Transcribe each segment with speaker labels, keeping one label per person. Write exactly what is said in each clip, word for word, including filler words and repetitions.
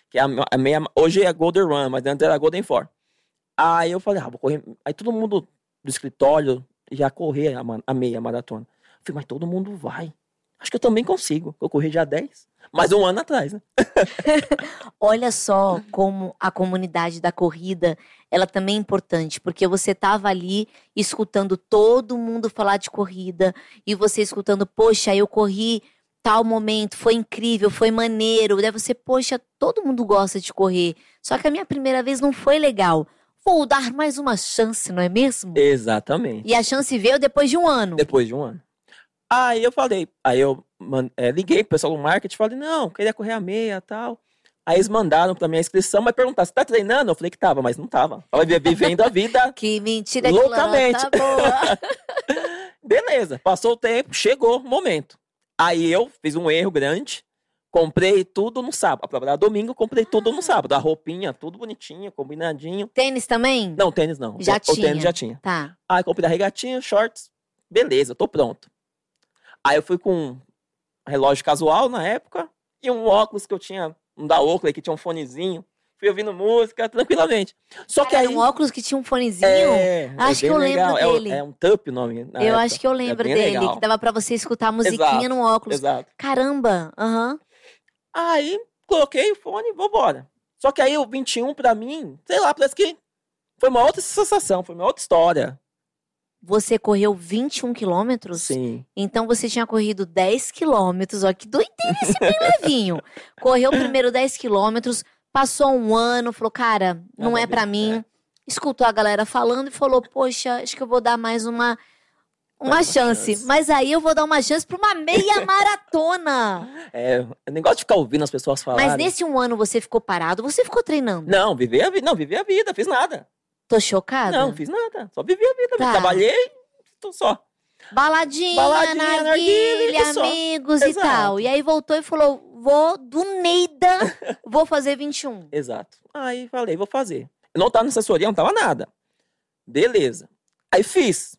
Speaker 1: Que é a, a meia, hoje é Golden Run, mas antes era Golden Four. Aí eu falei, ah, vou correr. Aí todo mundo do escritório já corria a, a meia maratona. Eu falei, mas todo mundo vai. Acho que eu também consigo. Eu corri já dez. Mais um ano atrás, né?
Speaker 2: Olha só como a comunidade da corrida, ela também é importante, porque você estava ali escutando todo mundo falar de corrida e você escutando, poxa, eu corri tal momento, foi incrível, foi maneiro. Daí você, poxa, todo mundo gosta de correr, só que a minha primeira vez não foi legal. Vou dar mais uma chance, não é mesmo?
Speaker 1: Exatamente.
Speaker 2: E a chance veio depois de um ano.
Speaker 1: Depois de um ano. Aí eu falei, aí eu man, é, liguei pro pessoal do marketing, falei, não, queria correr a meia e tal. Aí eles mandaram pra minha inscrição, mas perguntaram, você tá treinando? Eu falei que tava, mas não tava. Tava vivendo a vida
Speaker 2: que mentira,
Speaker 1: loucamente.
Speaker 2: Que tá boa.
Speaker 1: Beleza, passou o tempo, chegou o momento. Aí eu fiz um erro grande, comprei tudo no sábado. A prova era domingo, comprei ah. tudo no sábado. A roupinha, tudo bonitinho, combinadinho.
Speaker 2: Tênis também?
Speaker 1: Não, tênis não.
Speaker 2: Já
Speaker 1: o,
Speaker 2: tinha?
Speaker 1: O tênis já tinha.
Speaker 2: Tá.
Speaker 1: Aí comprei a regatinha, shorts, beleza, tô pronto. Aí eu fui com um relógio casual na época e um óculos que eu tinha, um da Oakley que tinha um fonezinho. Fui ouvindo música tranquilamente. Só
Speaker 2: Cara,
Speaker 1: que aí
Speaker 2: era um óculos que tinha um fonezinho?
Speaker 1: É,
Speaker 2: acho
Speaker 1: é
Speaker 2: que eu
Speaker 1: legal.
Speaker 2: lembro dele.
Speaker 1: É, é um Tup o nome. Na
Speaker 2: eu
Speaker 1: época.
Speaker 2: acho que eu lembro
Speaker 1: é
Speaker 2: dele,
Speaker 1: legal.
Speaker 2: que dava pra você escutar a musiquinha
Speaker 1: exato,
Speaker 2: no óculos.
Speaker 1: Exato.
Speaker 2: Caramba, aham. Uhum.
Speaker 1: Aí coloquei o fone e vambora. Só que aí o vinte e um pra mim, sei lá, parece que foi uma outra sensação, foi uma outra história.
Speaker 2: Você correu vinte e um quilômetros?
Speaker 1: Sim.
Speaker 2: Então você tinha corrido dez quilômetros. Ó, que doideira esse bem levinho. Correu primeiro dez quilômetros, passou um ano, falou, cara, não Nada é pra mim. É. Escutou a galera falando e falou, poxa, acho que eu vou dar mais uma, uma, uma chance. chance. Mas aí eu vou dar uma chance pra uma meia maratona.
Speaker 1: É, eu nem gosto de ficar ouvindo as pessoas falarem.
Speaker 2: Mas nesse um ano você ficou parado, você ficou treinando?
Speaker 1: Não, vivi a vida, não, vivi a vida, fiz nada.
Speaker 2: Tô chocada?
Speaker 1: Não, fiz nada. Só vivi a vida. Tá. Trabalhei, tô só.
Speaker 2: Baladinha,
Speaker 1: Baladinha
Speaker 2: narguilha, amigos e tal. E aí voltou e falou, vou do Neida, vou fazer vinte e um.
Speaker 1: Exato. Aí falei, vou fazer. Eu não tava na assessoria, não tava nada. Beleza. Aí fiz.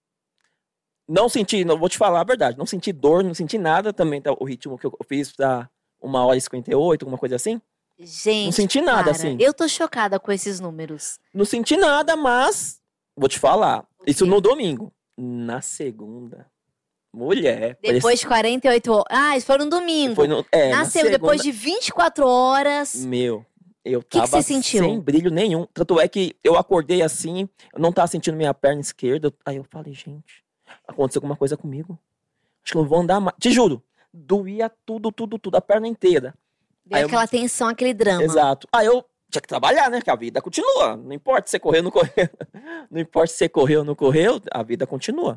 Speaker 1: Não senti, não vou te falar a verdade, não senti dor, não senti nada também. Tá, o ritmo que eu fiz pra uma hora e cinquenta e oito, alguma coisa assim.
Speaker 2: Gente,
Speaker 1: não senti nada,
Speaker 2: cara,
Speaker 1: assim.
Speaker 2: Eu tô chocada com esses números.
Speaker 1: Não senti nada, mas vou te falar. Isso no domingo. Na segunda, mulher.
Speaker 2: Depois parece... de quarenta e oito horas. Ah, isso foi no domingo.
Speaker 1: Foi no... É,
Speaker 2: Nasceu
Speaker 1: segunda...
Speaker 2: depois de vinte e quatro horas.
Speaker 1: Meu, eu
Speaker 2: que
Speaker 1: tava
Speaker 2: que você sentiu?
Speaker 1: Sem brilho nenhum. Tanto é que eu acordei assim, eu não tava sentindo minha perna esquerda. Aí eu falei, gente, aconteceu alguma coisa comigo. Acho que não vou andar mais. Te juro, doía tudo, tudo, tudo, a perna inteira.
Speaker 2: Deu aí aquela eu... tensão, aquele drama.
Speaker 1: Exato. Aí eu tinha que trabalhar, né? Que a vida continua. Não importa se você correu ou não correu. Não importa se você correu ou não correu, a vida continua.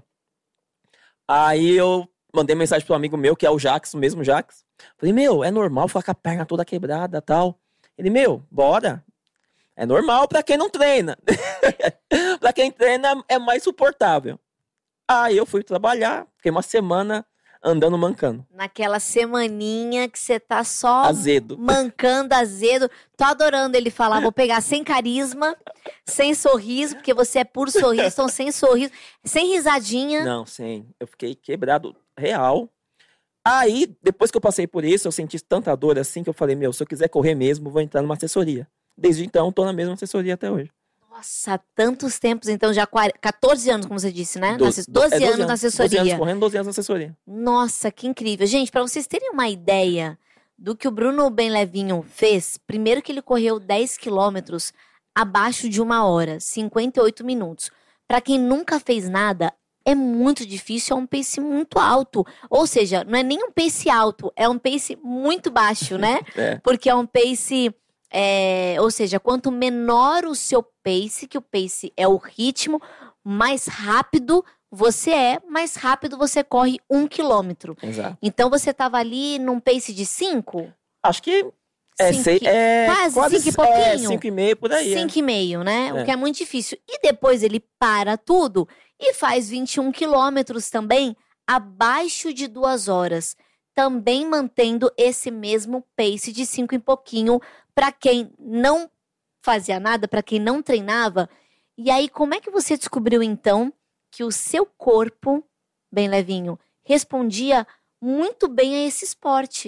Speaker 1: Aí eu mandei mensagem pro amigo meu, que é o Jax, o mesmo Jax. Falei, meu, é normal ficar com a perna toda quebrada e tal. Ele, meu, bora. É normal pra quem não treina. Pra quem treina é mais suportável. Aí eu fui trabalhar, fiquei uma semana andando mancando.
Speaker 2: Naquela semaninha que você tá só
Speaker 1: azedo.
Speaker 2: mancando, azedo. Tô adorando ele falar, vou pegar sem carisma, sem sorriso, porque você é puro sorriso, então sem sorriso, sem risadinha.
Speaker 1: Não, sem. Eu fiquei quebrado real. Aí, depois que eu passei por isso, eu senti tanta dor assim que eu falei, meu, se eu quiser correr mesmo, vou entrar numa assessoria. Desde então, tô na mesma assessoria até hoje.
Speaker 2: Nossa, tantos tempos, então já quatorze anos, como você disse, né?
Speaker 1: doze,
Speaker 2: doze,
Speaker 1: é, doze
Speaker 2: anos na assessoria.
Speaker 1: doze anos correndo, doze anos na assessoria.
Speaker 2: Nossa, que incrível. Gente, pra vocês terem uma ideia do que o Bruno Bem Levinho fez, primeiro que ele correu dez quilômetros abaixo de uma hora, cinquenta e oito minutos. Pra quem nunca fez nada, é muito difícil, é um pace muito alto. Ou seja, não é nem um pace alto, é um pace muito baixo, né?
Speaker 1: É.
Speaker 2: Porque é um pace... É, ou seja, quanto menor o seu pace, que o pace é o ritmo, mais rápido você é, mais rápido você corre um quilômetro.
Speaker 1: Exato.
Speaker 2: Então você estava ali num pace de cinco?
Speaker 1: Acho que é,
Speaker 2: cinco,
Speaker 1: sei, é
Speaker 2: quase,
Speaker 1: quase
Speaker 2: cinco e pouquinho.
Speaker 1: É, cinco e meio por aí.
Speaker 2: Cinco
Speaker 1: é.
Speaker 2: e meio, né?
Speaker 1: É.
Speaker 2: O que é muito difícil. E depois ele para tudo e faz vinte e um quilômetros também, abaixo de duas horas. Também mantendo esse mesmo pace de cinco e pouquinho para quem não fazia nada, para quem não treinava. E aí, como é que você descobriu, então, que o seu corpo, bem levinho, respondia muito bem a esse esporte?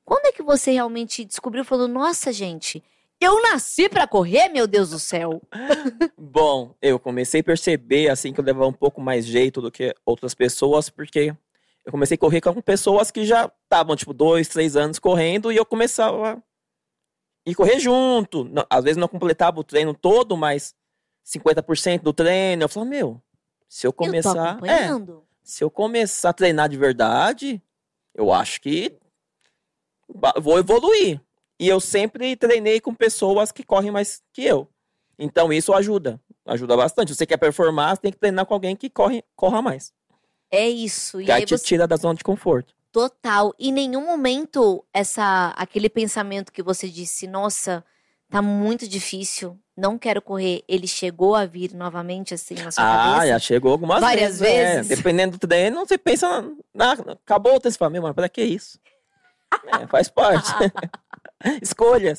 Speaker 2: Quando é que você realmente descobriu, falou, nossa, gente, eu nasci pra correr, meu Deus do céu?
Speaker 1: Bom, eu comecei a perceber, assim, que eu levava um pouco mais jeito do que outras pessoas, porque eu comecei a correr com pessoas que já estavam, tipo, dois, três anos correndo, e eu começava a ir correr junto. Não- Às vezes não completava o treino todo, mas cinquenta por cento do treino. Eu falava, meu, se eu
Speaker 2: Eu tô
Speaker 1: começar... É,
Speaker 2: acompanhando.
Speaker 1: se eu começar a treinar de verdade, eu acho que ba- vou evoluir. E eu sempre treinei com pessoas que correm mais que eu. Então isso ajuda. Ajuda bastante. Se você quer performar, você tem que treinar com alguém que corre, corra mais.
Speaker 2: É isso. E
Speaker 1: Que aí
Speaker 2: aí
Speaker 1: te
Speaker 2: você...
Speaker 1: tira da zona de conforto.
Speaker 2: Total. Em nenhum momento, essa, aquele pensamento que você disse, nossa, tá muito difícil, não quero correr, ele chegou a vir novamente, assim, na sua
Speaker 1: Ah,
Speaker 2: cabeça?
Speaker 1: já chegou algumas
Speaker 2: Várias
Speaker 1: vezes. é.
Speaker 2: vezes?
Speaker 1: Dependendo do treino, você pensa, na, na- acabou o treino, você fala, meu, mas pra que isso? É, faz parte. Escolhas.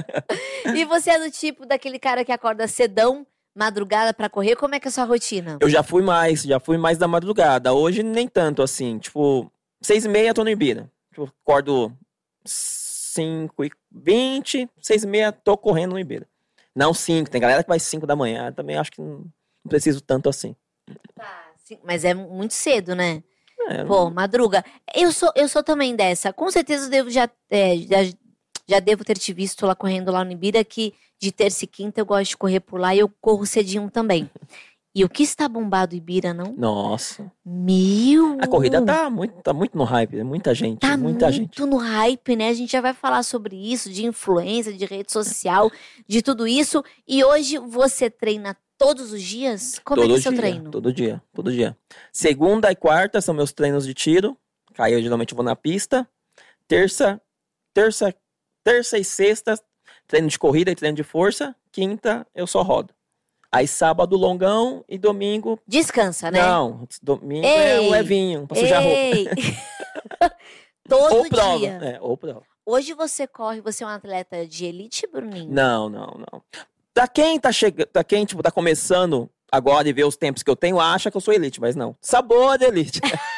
Speaker 2: E você é do tipo daquele cara que acorda cedão, madrugada pra correr, como é que é a sua rotina?
Speaker 1: Eu já fui mais, já fui mais da madrugada. Hoje nem tanto assim. Tipo, seis e meia tô no Ibira. Tipo, acordo cinco e vinte, seis e meia tô correndo no Ibira. Não cinco, tem galera que vai cinco da manhã. Também acho que não, não preciso tanto assim.
Speaker 2: Tá, sim, mas é muito cedo, né?
Speaker 1: É,
Speaker 2: Pô, madruga. Eu sou, eu sou também dessa. Com certeza eu devo já, é, já, já devo ter te visto lá correndo lá no Ibira, que de terça e quinta eu gosto de correr por lá e eu corro cedinho também. E o que está bombado Ibira, não?
Speaker 1: nossa.
Speaker 2: Meu!
Speaker 1: A corrida tá muito, tá muito no hype. é Muita gente,
Speaker 2: Tá
Speaker 1: muita
Speaker 2: muito
Speaker 1: gente.
Speaker 2: no hype, né? A gente já vai falar sobre isso, de influência, de rede social, de tudo isso. E hoje você treina todos os dias? Como é que é
Speaker 1: Todo
Speaker 2: o seu
Speaker 1: dia,
Speaker 2: treino?
Speaker 1: todo dia, todo dia. Segunda e quarta são meus treinos de tiro. Aí eu geralmente vou na pista. Terça, terça, terça e sexta, treino de corrida e treino de força. Quinta, eu só rodo. Aí sábado, longão e domingo.
Speaker 2: Descansa, né?
Speaker 1: Não, domingo é
Speaker 2: Ei,
Speaker 1: o levinho, pra sujar a roupa.
Speaker 2: Ei! Todo
Speaker 1: Ou prova.
Speaker 2: dia.
Speaker 1: É, ou prova.
Speaker 2: Hoje você corre, você é um atleta de elite, Bruninho?
Speaker 1: Não, não, não. Pra quem tá chegando, pra quem, tipo, tá começando agora e vê os tempos que eu tenho, acha que eu sou elite, mas não. Sabor de elite.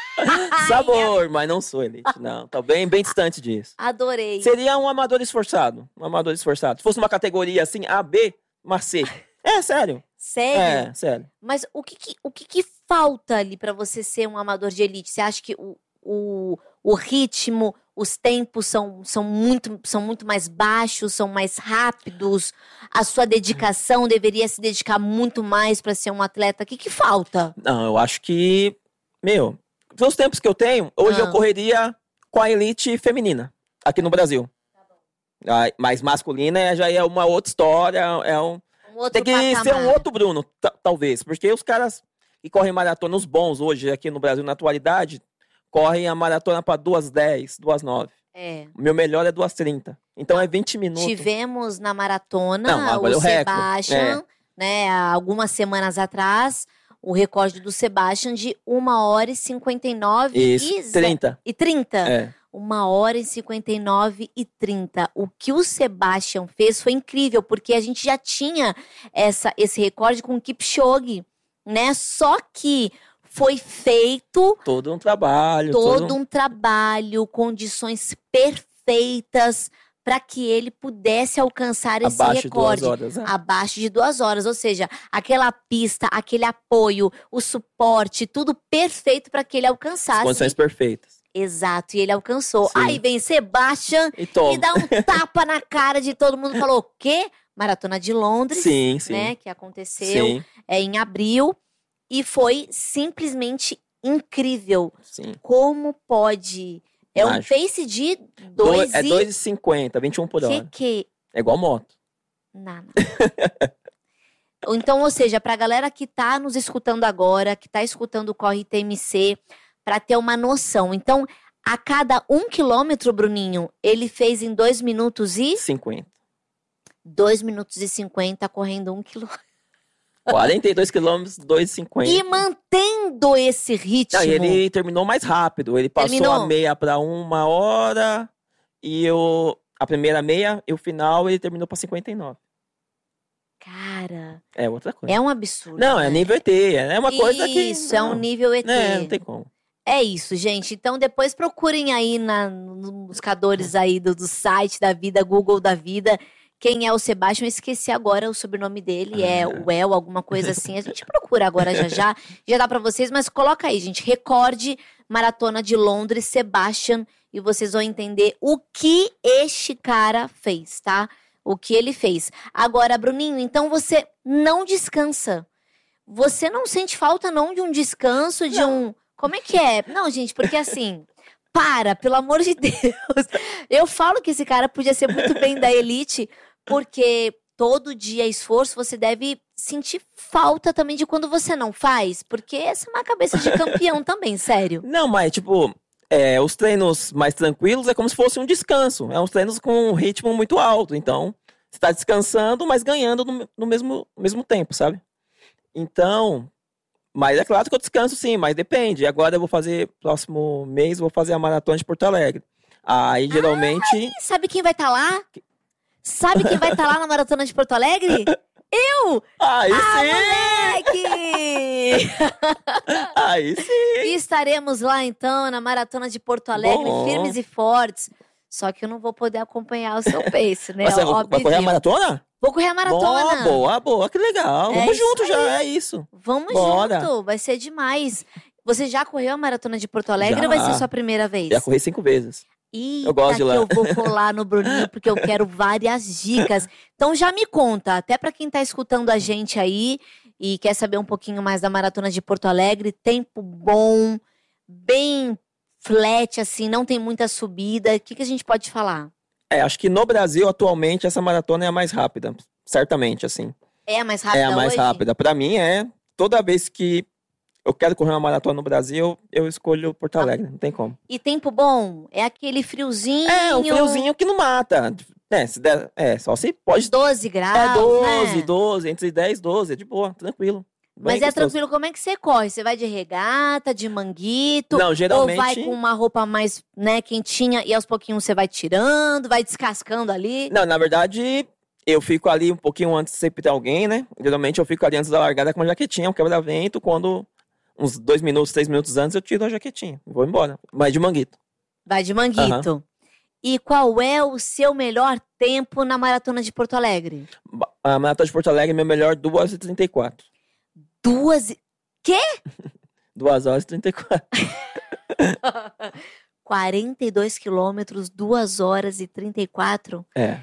Speaker 1: Sabor, mas não sou elite, não. Tá bem, bem distante disso.
Speaker 2: Adorei.
Speaker 1: Seria um amador esforçado. Um amador esforçado. Se fosse uma categoria assim, A, B, mas C. É, sério.
Speaker 2: Sério?
Speaker 1: É, sério.
Speaker 2: Mas o que que, o que que falta ali pra você ser um amador de elite? Você acha que o, o, o ritmo, os tempos são, são, muito, são muito mais baixos, são mais rápidos? A sua dedicação deveria se dedicar muito mais pra ser um atleta? O que que falta?
Speaker 1: Não, eu acho que, meu, pelos tempos que eu tenho, hoje
Speaker 2: Ah.
Speaker 1: eu correria com a elite feminina, aqui no Brasil. Ah, mas masculina já é uma outra história, é um...
Speaker 2: Um outro
Speaker 1: Tem que
Speaker 2: patamar.
Speaker 1: ser um outro Bruno, ta- talvez. Porque os caras que correm maratona, os bons hoje aqui no Brasil, na atualidade, correm a maratona para duas dez, duas nove.
Speaker 2: É.
Speaker 1: O meu melhor é duas trinta. Então é vinte minutos.
Speaker 2: Tivemos na maratona
Speaker 1: Não, agora
Speaker 2: o
Speaker 1: é o recorde,
Speaker 2: Sebastian, né, há algumas semanas atrás, o recorde do Sebastian de uma hora e cinquenta e nove
Speaker 1: Isso,
Speaker 2: e ze-
Speaker 1: trinta.
Speaker 2: e trinta.
Speaker 1: É.
Speaker 2: uma hora e cinquenta e nove e trinta. O que o Sebastian fez foi incrível, porque a gente já tinha essa, esse recorde com o Kipchoge, né? Só que foi feito
Speaker 1: Todo um trabalho.
Speaker 2: todo um trabalho, condições perfeitas para que ele pudesse alcançar esse
Speaker 1: abaixo de duas
Speaker 2: recorde.
Speaker 1: horas. né?
Speaker 2: Abaixo de duas horas, ou seja, aquela pista, aquele apoio, o suporte, tudo perfeito para que ele alcançasse.
Speaker 1: Condições perfeitas.
Speaker 2: Exato, e ele alcançou.
Speaker 1: Sim.
Speaker 2: Aí vem Sebastian
Speaker 1: E toma.
Speaker 2: e dá um tapa na cara de todo mundo. Falou, o quê? Maratona de Londres,
Speaker 1: Sim, sim.
Speaker 2: né? Que aconteceu
Speaker 1: Sim,
Speaker 2: é, em abril. E foi simplesmente incrível.
Speaker 1: sim.
Speaker 2: Como pode... É um
Speaker 1: Mágico.
Speaker 2: pace de
Speaker 1: Do-
Speaker 2: dois
Speaker 1: é
Speaker 2: e...
Speaker 1: dois e cinquenta, vinte e um por
Speaker 2: que
Speaker 1: hora.
Speaker 2: que...
Speaker 1: É igual moto.
Speaker 2: Nada. Então, ou seja, pra galera que tá nos escutando agora, que tá escutando o Corre T M C, pra ter uma noção. Então, a cada um quilômetro, Bruninho, ele fez em dois minutos e...
Speaker 1: cinquenta.
Speaker 2: dois minutos e cinquenta correndo um quilômetro.
Speaker 1: quarenta e dois quilômetros, dois e cinquenta.
Speaker 2: E mantendo esse ritmo.
Speaker 1: Não, e ele terminou mais rápido. Ele passou
Speaker 2: Terminou?
Speaker 1: a meia para uma hora e eu, a primeira meia e o final ele terminou para cinquenta e nove.
Speaker 2: Cara,
Speaker 1: É outra coisa.
Speaker 2: é um absurdo.
Speaker 1: Não, é
Speaker 2: né?
Speaker 1: nível E T. É uma coisa que.
Speaker 2: Isso, é um
Speaker 1: não,
Speaker 2: nível E T.
Speaker 1: É, não tem como.
Speaker 2: É isso, gente. Então depois procurem aí na, nos buscadores aí do, do site da vida, Google da vida. Quem é o Sebastião? Eu esqueci agora o sobrenome dele.
Speaker 1: Ah.
Speaker 2: É o El, alguma coisa assim. A gente procura agora já já. Já dá pra vocês, mas coloca aí, gente. Recorde Maratona de Londres, Sebastian. E vocês vão entender o que este cara fez, tá? O que ele fez. Agora, Bruninho, então você não descansa. Você não sente falta, não, de um descanso, de
Speaker 1: Não.
Speaker 2: um... Como é que é? Não, gente, porque assim... Para, pelo amor de Deus. Eu falo que esse cara podia ser muito bem da elite, porque todo dia esforço, você deve sentir falta também de quando você não faz. Porque essa é uma cabeça de campeão também, sério.
Speaker 1: Não, mas tipo, é, os treinos mais tranquilos é como se fosse um descanso. É uns treinos com um ritmo muito alto. Então, você tá descansando, mas ganhando no, no mesmo, no mesmo tempo, sabe? Então, mas é claro que eu descanso sim, mas depende. Agora eu vou fazer, próximo mês, eu vou fazer a maratona de Porto Alegre. Aí, geralmente...
Speaker 2: Ih, sabe quem vai estar lá? Sabe quem vai estar lá na Maratona de Porto Alegre? Eu!
Speaker 1: Aí
Speaker 2: Ah,
Speaker 1: sim!
Speaker 2: moleque!
Speaker 1: Aí sim!
Speaker 2: E estaremos lá, então, na Maratona de Porto Alegre,
Speaker 1: Bom.
Speaker 2: firmes e fortes. Só que eu não vou poder acompanhar o seu pace, né?
Speaker 1: Você vai
Speaker 2: Óbvio.
Speaker 1: correr a maratona?
Speaker 2: Vou correr a maratona.
Speaker 1: Boa, boa, boa, que legal.
Speaker 2: É
Speaker 1: Vamos
Speaker 2: isso
Speaker 1: junto já, é isso.
Speaker 2: Vamos
Speaker 1: Bora.
Speaker 2: junto, vai ser demais. Você já correu a Maratona de Porto Alegre
Speaker 1: Já.
Speaker 2: ou vai ser sua primeira vez?
Speaker 1: Já corri cinco vezes.
Speaker 2: Eita,
Speaker 1: Eu gosto de lá.
Speaker 2: que eu vou colar no Bruninho, porque eu quero várias dicas. Então já me conta, até pra quem tá escutando a gente aí e quer saber um pouquinho mais da Maratona de Porto Alegre, tempo bom, bem flat, assim, não tem muita subida. O que, que a gente pode falar?
Speaker 1: É, acho que no Brasil, atualmente, essa maratona é a mais rápida. Certamente, assim.
Speaker 2: É a mais rápida
Speaker 1: É a mais
Speaker 2: hoje?
Speaker 1: rápida. Pra mim, é. Toda vez que eu quero correr uma maratona no Brasil, eu escolho Porto Alegre. Não tem como.
Speaker 2: E tempo bom? É aquele friozinho?
Speaker 1: É, um friozinho que não mata. É, se der, é só se pode.
Speaker 2: doze graus,
Speaker 1: É doze,
Speaker 2: né?
Speaker 1: doze, entre dez e doze, é de boa, tranquilo. Bem
Speaker 2: Mas é
Speaker 1: gostoso.
Speaker 2: tranquilo, como é que você corre? Você vai de regata, de manguito?
Speaker 1: Não, geralmente.
Speaker 2: Ou vai com uma roupa mais, né, quentinha e aos pouquinhos você vai tirando, vai descascando ali?
Speaker 1: Não, na verdade, eu fico ali um pouquinho antes de sempre ter alguém, né? Geralmente eu fico ali antes da largada com uma jaquetinha, um quebra-vento. Quando, uns dois minutos, três minutos antes, eu tiro a jaquetinha. Vou embora. Mas de manguito.
Speaker 2: Vai de manguito. E qual é o seu melhor tempo na Maratona de Porto Alegre?
Speaker 1: Ba- A maratona de Porto Alegre, meu melhor, duas horas e trinta e quatro.
Speaker 2: Duas... e-
Speaker 1: duas horas e trinta e quatro.
Speaker 2: quarenta e dois quilômetros, duas horas e trinta e quatro?
Speaker 1: É.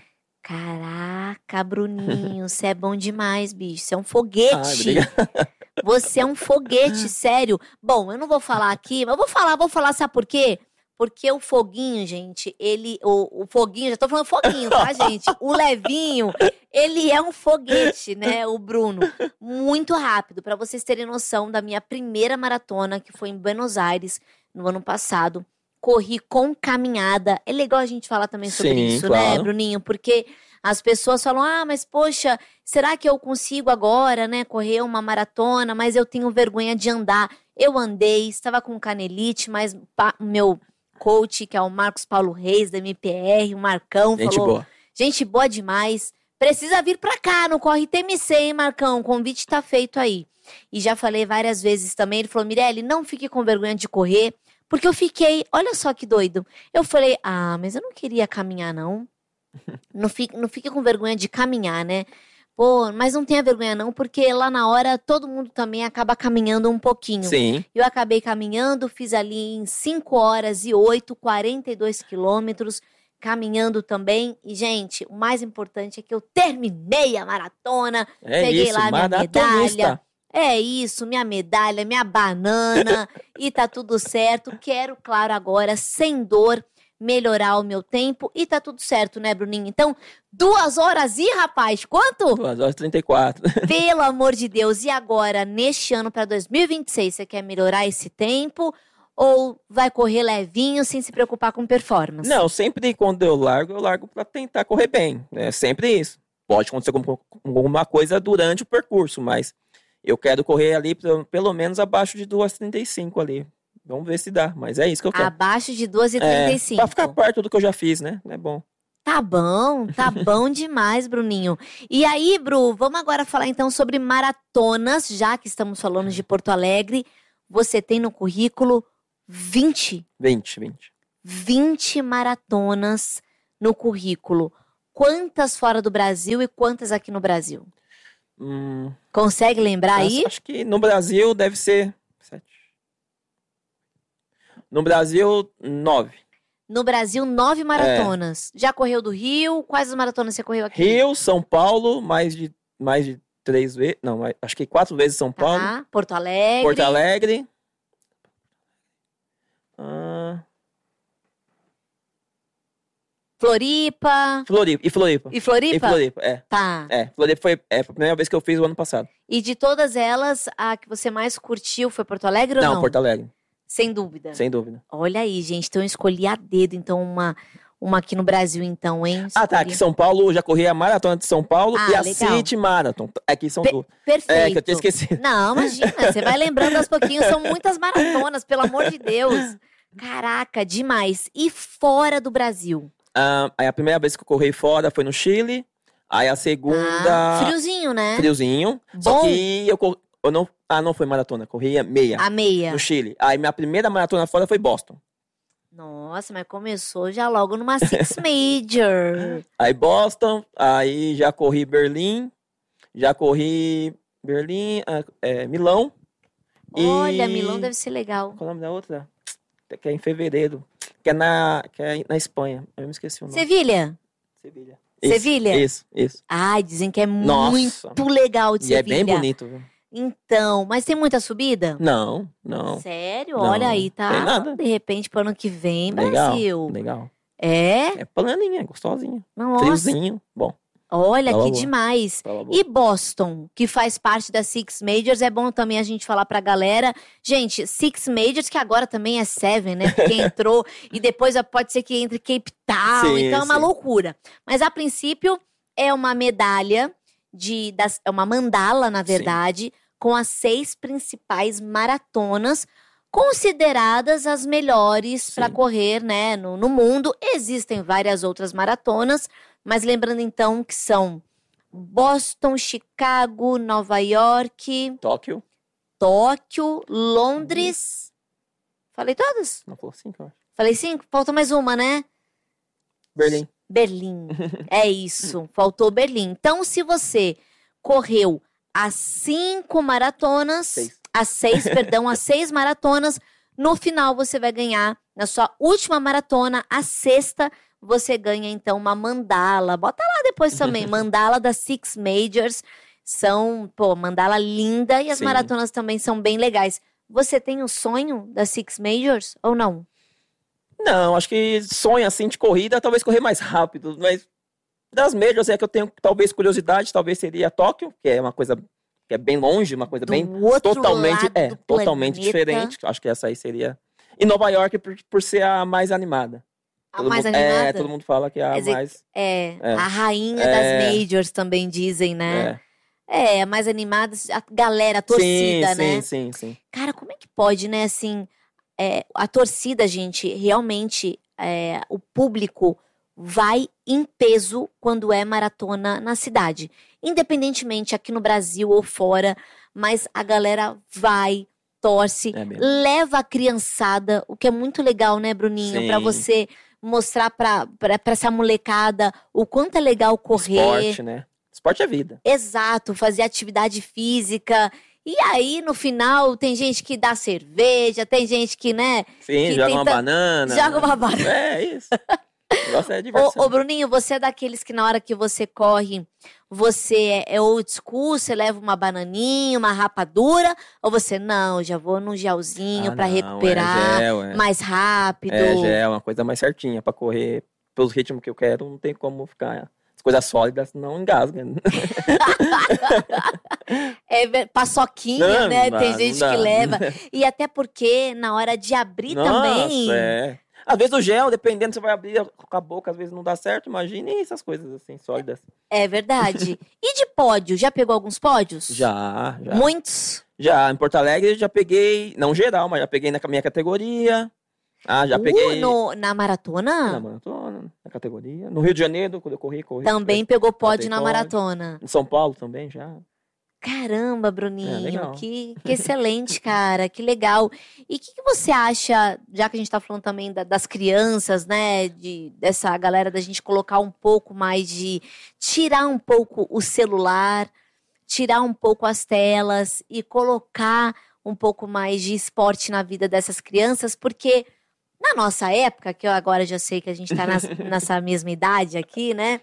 Speaker 2: Caraca, Bruninho, você é bom demais, bicho. Você é um
Speaker 1: Ah,
Speaker 2: foguete.
Speaker 1: obrigado.
Speaker 2: Você é um foguete, sério. Bom, eu não vou falar aqui, mas eu vou falar, vou falar, sabe por quê? Porque o foguinho, gente, ele. O, o foguinho, já tô falando foguinho, tá, gente? O levinho, ele é um foguete, né? O Bruno. Muito rápido. Pra vocês terem noção da minha primeira maratona, que foi em Buenos Aires, no ano passado. Corri com caminhada. É legal a gente falar também sobre
Speaker 1: Sim,
Speaker 2: isso, né,
Speaker 1: claro.
Speaker 2: Bruninho? Porque as pessoas falam, ah, mas poxa, será que eu consigo agora, né, correr uma maratona, mas eu tenho vergonha de andar. Eu andei, estava com canelite, mas pa- meu coach, que é o Marcos Paulo Reis, da M P R, o Marcão,
Speaker 1: Gente
Speaker 2: falou,
Speaker 1: boa.
Speaker 2: gente boa demais, precisa vir pra cá, no Corre T M C, hein, Marcão, o convite tá feito aí. E já falei várias vezes também, ele falou, Mirelle, não fique com vergonha de correr, porque eu fiquei, olha só que doido, eu falei, ah, mas eu não queria caminhar não, não fique, não fique com vergonha de caminhar, né? Pô, mas não tenha vergonha não, porque lá na hora todo mundo também acaba caminhando um pouquinho.
Speaker 1: Sim.
Speaker 2: Eu acabei caminhando, fiz ali em cinco horas e oito, quarenta e dois quilômetros, caminhando também. E, gente, o mais importante é que eu terminei a maratona,
Speaker 1: É
Speaker 2: peguei
Speaker 1: isso,
Speaker 2: lá minha
Speaker 1: maratonista.
Speaker 2: medalha. É isso, minha medalha, minha banana, e tá tudo certo. Quero, claro, agora, sem dor, melhorar o meu tempo. E tá tudo certo, né, Bruninho? Então, duas horas e, rapaz, quanto?
Speaker 1: duas horas e trinta e quatro.
Speaker 2: Pelo amor de Deus. E agora, neste ano, para dois mil e vinte e seis, você quer melhorar esse tempo? Ou vai correr levinho, sem se preocupar com performance?
Speaker 1: Não, sempre quando eu largo, eu largo pra tentar correr bem. É sempre isso. Pode acontecer algum- alguma coisa durante o percurso, mas eu quero correr ali pelo, pelo menos abaixo de duas horas e trinta e cinco ali. Vamos ver se dá, mas é isso que eu quero.
Speaker 2: Abaixo de duas e trinta e cinco.
Speaker 1: É, pra ficar perto do que eu já fiz, né? É bom.
Speaker 2: Tá bom, tá bom demais, Bruninho. E aí, Bru, vamos agora falar então sobre maratonas, já que estamos falando de Porto Alegre. Você tem no currículo vinte?
Speaker 1: vinte, vinte.
Speaker 2: vinte maratonas no currículo. Quantas fora do Brasil e quantas aqui no Brasil?
Speaker 1: Hum,
Speaker 2: Consegue lembrar
Speaker 1: nossa,
Speaker 2: aí?
Speaker 1: acho que no Brasil deve ser sete. No Brasil, nove.
Speaker 2: No Brasil, nove maratonas. Já correu do Rio? Quais as maratonas você correu aqui?
Speaker 1: Rio, São Paulo, mais de, mais de três vezes. Não, mais- acho que quatro vezes São Paulo.
Speaker 2: Tá. Porto Alegre.
Speaker 1: Porto Alegre. Ah,
Speaker 2: Floripa.
Speaker 1: Floripa. E Floripa.
Speaker 2: E Floripa?
Speaker 1: E Floripa, é.
Speaker 2: Tá.
Speaker 1: É, Floripa foi é, foi a primeira vez que eu fiz o ano passado.
Speaker 2: E de todas elas, a que você mais curtiu foi Porto Alegre ou
Speaker 1: Não,
Speaker 2: não?
Speaker 1: Porto Alegre,
Speaker 2: Sem dúvida.
Speaker 1: sem dúvida.
Speaker 2: Olha aí, gente. Então eu escolhi a dedo, então, uma, uma aqui no Brasil, então, hein?
Speaker 1: Ah, tá.
Speaker 2: Escolhi.
Speaker 1: Aqui em São Paulo, eu já corri a Maratona de São Paulo
Speaker 2: Ah,
Speaker 1: e a
Speaker 2: legal.
Speaker 1: City Marathon. Aqui são
Speaker 2: Pe-
Speaker 1: duas.
Speaker 2: Perfeito.
Speaker 1: É, que eu tinha esquecido.
Speaker 2: Não, imagina, você vai lembrando aos pouquinhos, são muitas maratonas, pelo amor de Deus. Caraca, demais. E fora do Brasil?
Speaker 1: Ah, aí a primeira vez que eu corri fora foi no Chile. Aí a segunda.
Speaker 2: Ah, friozinho, né?
Speaker 1: Friozinho. Só
Speaker 2: Bom.
Speaker 1: que eu, cor- eu não. Ah, não foi maratona, corria meia.
Speaker 2: A meia.
Speaker 1: No Chile. Aí minha primeira maratona fora foi Boston.
Speaker 2: Nossa, mas começou já logo numa Six Major.
Speaker 1: Aí Boston, aí já corri Berlim, já corri Berlim, ah, é, Milão. E-
Speaker 2: Olha, Milão deve ser legal.
Speaker 1: Qual é o nome da outra? Que é em fevereiro. Que é na, que é na Espanha. Eu me esqueci o nome.
Speaker 2: Sevilha?
Speaker 1: Sevilha.
Speaker 2: Sevilha?
Speaker 1: Isso, isso.
Speaker 2: Ai, dizem que é
Speaker 1: Nossa.
Speaker 2: muito legal de
Speaker 1: E é
Speaker 2: Sevilha.
Speaker 1: bem bonito, viu?
Speaker 2: Então, mas tem muita subida?
Speaker 1: Não, não.
Speaker 2: Sério?
Speaker 1: Não,
Speaker 2: Olha aí, tá?
Speaker 1: tem nada.
Speaker 2: De repente, pro ano que vem,
Speaker 1: Legal,
Speaker 2: Brasil.
Speaker 1: legal.
Speaker 2: É?
Speaker 1: É planinha, gostosinha.
Speaker 2: Nossa,
Speaker 1: Friozinho. Bom,
Speaker 2: olha
Speaker 1: Tava
Speaker 2: que
Speaker 1: boa.
Speaker 2: demais.
Speaker 1: tava bom.
Speaker 2: E Boston, que faz parte da Six Majors, é bom também a gente falar pra galera. Gente, Six Majors, que agora também é Seven, né? Porque entrou e depois pode ser que entre Cape Town,
Speaker 1: Sim,
Speaker 2: então é uma
Speaker 1: sim.
Speaker 2: loucura. Mas a princípio é uma medalha de das, é uma mandala, na verdade, com as seis principais maratonas consideradas as melhores para
Speaker 1: Sim.
Speaker 2: correr, né, no, no mundo. Existem várias outras maratonas, mas lembrando então que são Boston, Chicago, Nova York,
Speaker 1: Tóquio.
Speaker 2: Tóquio, Londres. Falei todas?
Speaker 1: Não falou cinco, eu acho.
Speaker 2: Falei cinco? Falta mais uma, né?
Speaker 1: Berlim.
Speaker 2: Berlim. É isso, faltou Berlim. Então, se você correu as cinco maratonas,
Speaker 1: Seis.
Speaker 2: as seis, perdão, as seis maratonas, no final você vai ganhar, na sua última maratona, a sexta, você ganha então uma mandala. Bota lá depois também, mandala das Six Majors. São, pô, mandala linda e as
Speaker 1: Sim.
Speaker 2: maratonas também são bem legais. Você tem o sonho das Six Majors ou não?
Speaker 1: Não, acho que sonho assim de corrida, talvez correr mais rápido, mas das majors é que eu tenho talvez curiosidade, talvez seria Tóquio, que é uma coisa que é bem longe, uma coisa
Speaker 2: Do
Speaker 1: bem
Speaker 2: outro
Speaker 1: totalmente,
Speaker 2: lado
Speaker 1: é,
Speaker 2: do
Speaker 1: totalmente
Speaker 2: planeta.
Speaker 1: diferente. Acho que essa aí seria. E Nova York por, por ser a mais animada.
Speaker 2: A
Speaker 1: Todo
Speaker 2: mais
Speaker 1: mundo-
Speaker 2: animada?
Speaker 1: É, todo mundo fala que é a
Speaker 2: Quer dizer,
Speaker 1: mais.
Speaker 2: É,
Speaker 1: É.
Speaker 2: a rainha
Speaker 1: É.
Speaker 2: das majors também dizem, né?
Speaker 1: É.
Speaker 2: É, a mais animada, a galera, a torcida,
Speaker 1: sim,
Speaker 2: né?
Speaker 1: Sim, sim, sim.
Speaker 2: Cara, como é que pode, né, assim, é, a torcida, gente, realmente, é, o público vai em peso quando é maratona na cidade. Independentemente aqui no Brasil ou fora, mas a galera vai, torce,
Speaker 1: É mesmo.
Speaker 2: leva a criançada, o que é muito legal, né, Bruninho?
Speaker 1: Sim.
Speaker 2: Pra você mostrar pra, pra, pra essa molecada o quanto é legal correr.
Speaker 1: Esporte, né? Esporte é vida.
Speaker 2: Exato, fazer atividade física. E aí, no final, tem gente que dá cerveja, tem gente que, né,
Speaker 1: Sim,
Speaker 2: Que
Speaker 1: joga uma
Speaker 2: tenta-
Speaker 1: banana.
Speaker 2: joga uma banana.
Speaker 1: É, isso. O negócio é diversão.
Speaker 2: Ô, ô, Bruninho, você é daqueles que na hora que você corre, você é, é old school, você leva uma bananinha, uma rapadura, ou você, não, já vou num gelzinho
Speaker 1: Ah,
Speaker 2: pra
Speaker 1: não,
Speaker 2: recuperar
Speaker 1: É gel, é.
Speaker 2: mais rápido.
Speaker 1: É gel, uma coisa mais certinha pra correr pelos ritmos que eu quero, não tem como ficar. As coisas sólidas não engasga.
Speaker 2: É ver- paçoquinha,
Speaker 1: Não,
Speaker 2: né?
Speaker 1: não
Speaker 2: Tem
Speaker 1: dá,
Speaker 2: gente
Speaker 1: não
Speaker 2: que
Speaker 1: dá.
Speaker 2: leva. E até porque na hora de abrir
Speaker 1: Nossa,
Speaker 2: também.
Speaker 1: é. Às vezes o gel, dependendo, você vai abrir com a boca, às vezes não dá certo, imagine essas coisas assim, sólidas.
Speaker 2: É verdade. E de pódio? Já pegou alguns pódios?
Speaker 1: Já, já.
Speaker 2: Muitos?
Speaker 1: Já, em Porto Alegre já peguei, não geral, mas já peguei na minha categoria. Ah, já
Speaker 2: Uh,
Speaker 1: peguei
Speaker 2: no- na maratona?
Speaker 1: na maratona, na categoria. No Rio de Janeiro, quando eu corri, corri.
Speaker 2: Também pegou pódio
Speaker 1: Botei
Speaker 2: na
Speaker 1: pódio.
Speaker 2: maratona.
Speaker 1: Em São Paulo também já.
Speaker 2: Caramba,
Speaker 1: É,
Speaker 2: Bruninho,
Speaker 1: legal.
Speaker 2: que, que excelente, cara, que legal. E o que, que você acha, já que a gente tá falando também da- das crianças, né, de, dessa galera da gente colocar um pouco mais de, tirar um pouco o celular, tirar um pouco as telas e colocar um pouco mais de esporte na vida dessas crianças, porque na nossa época, que eu agora já sei que a gente tá nas- nessa mesma idade aqui, né,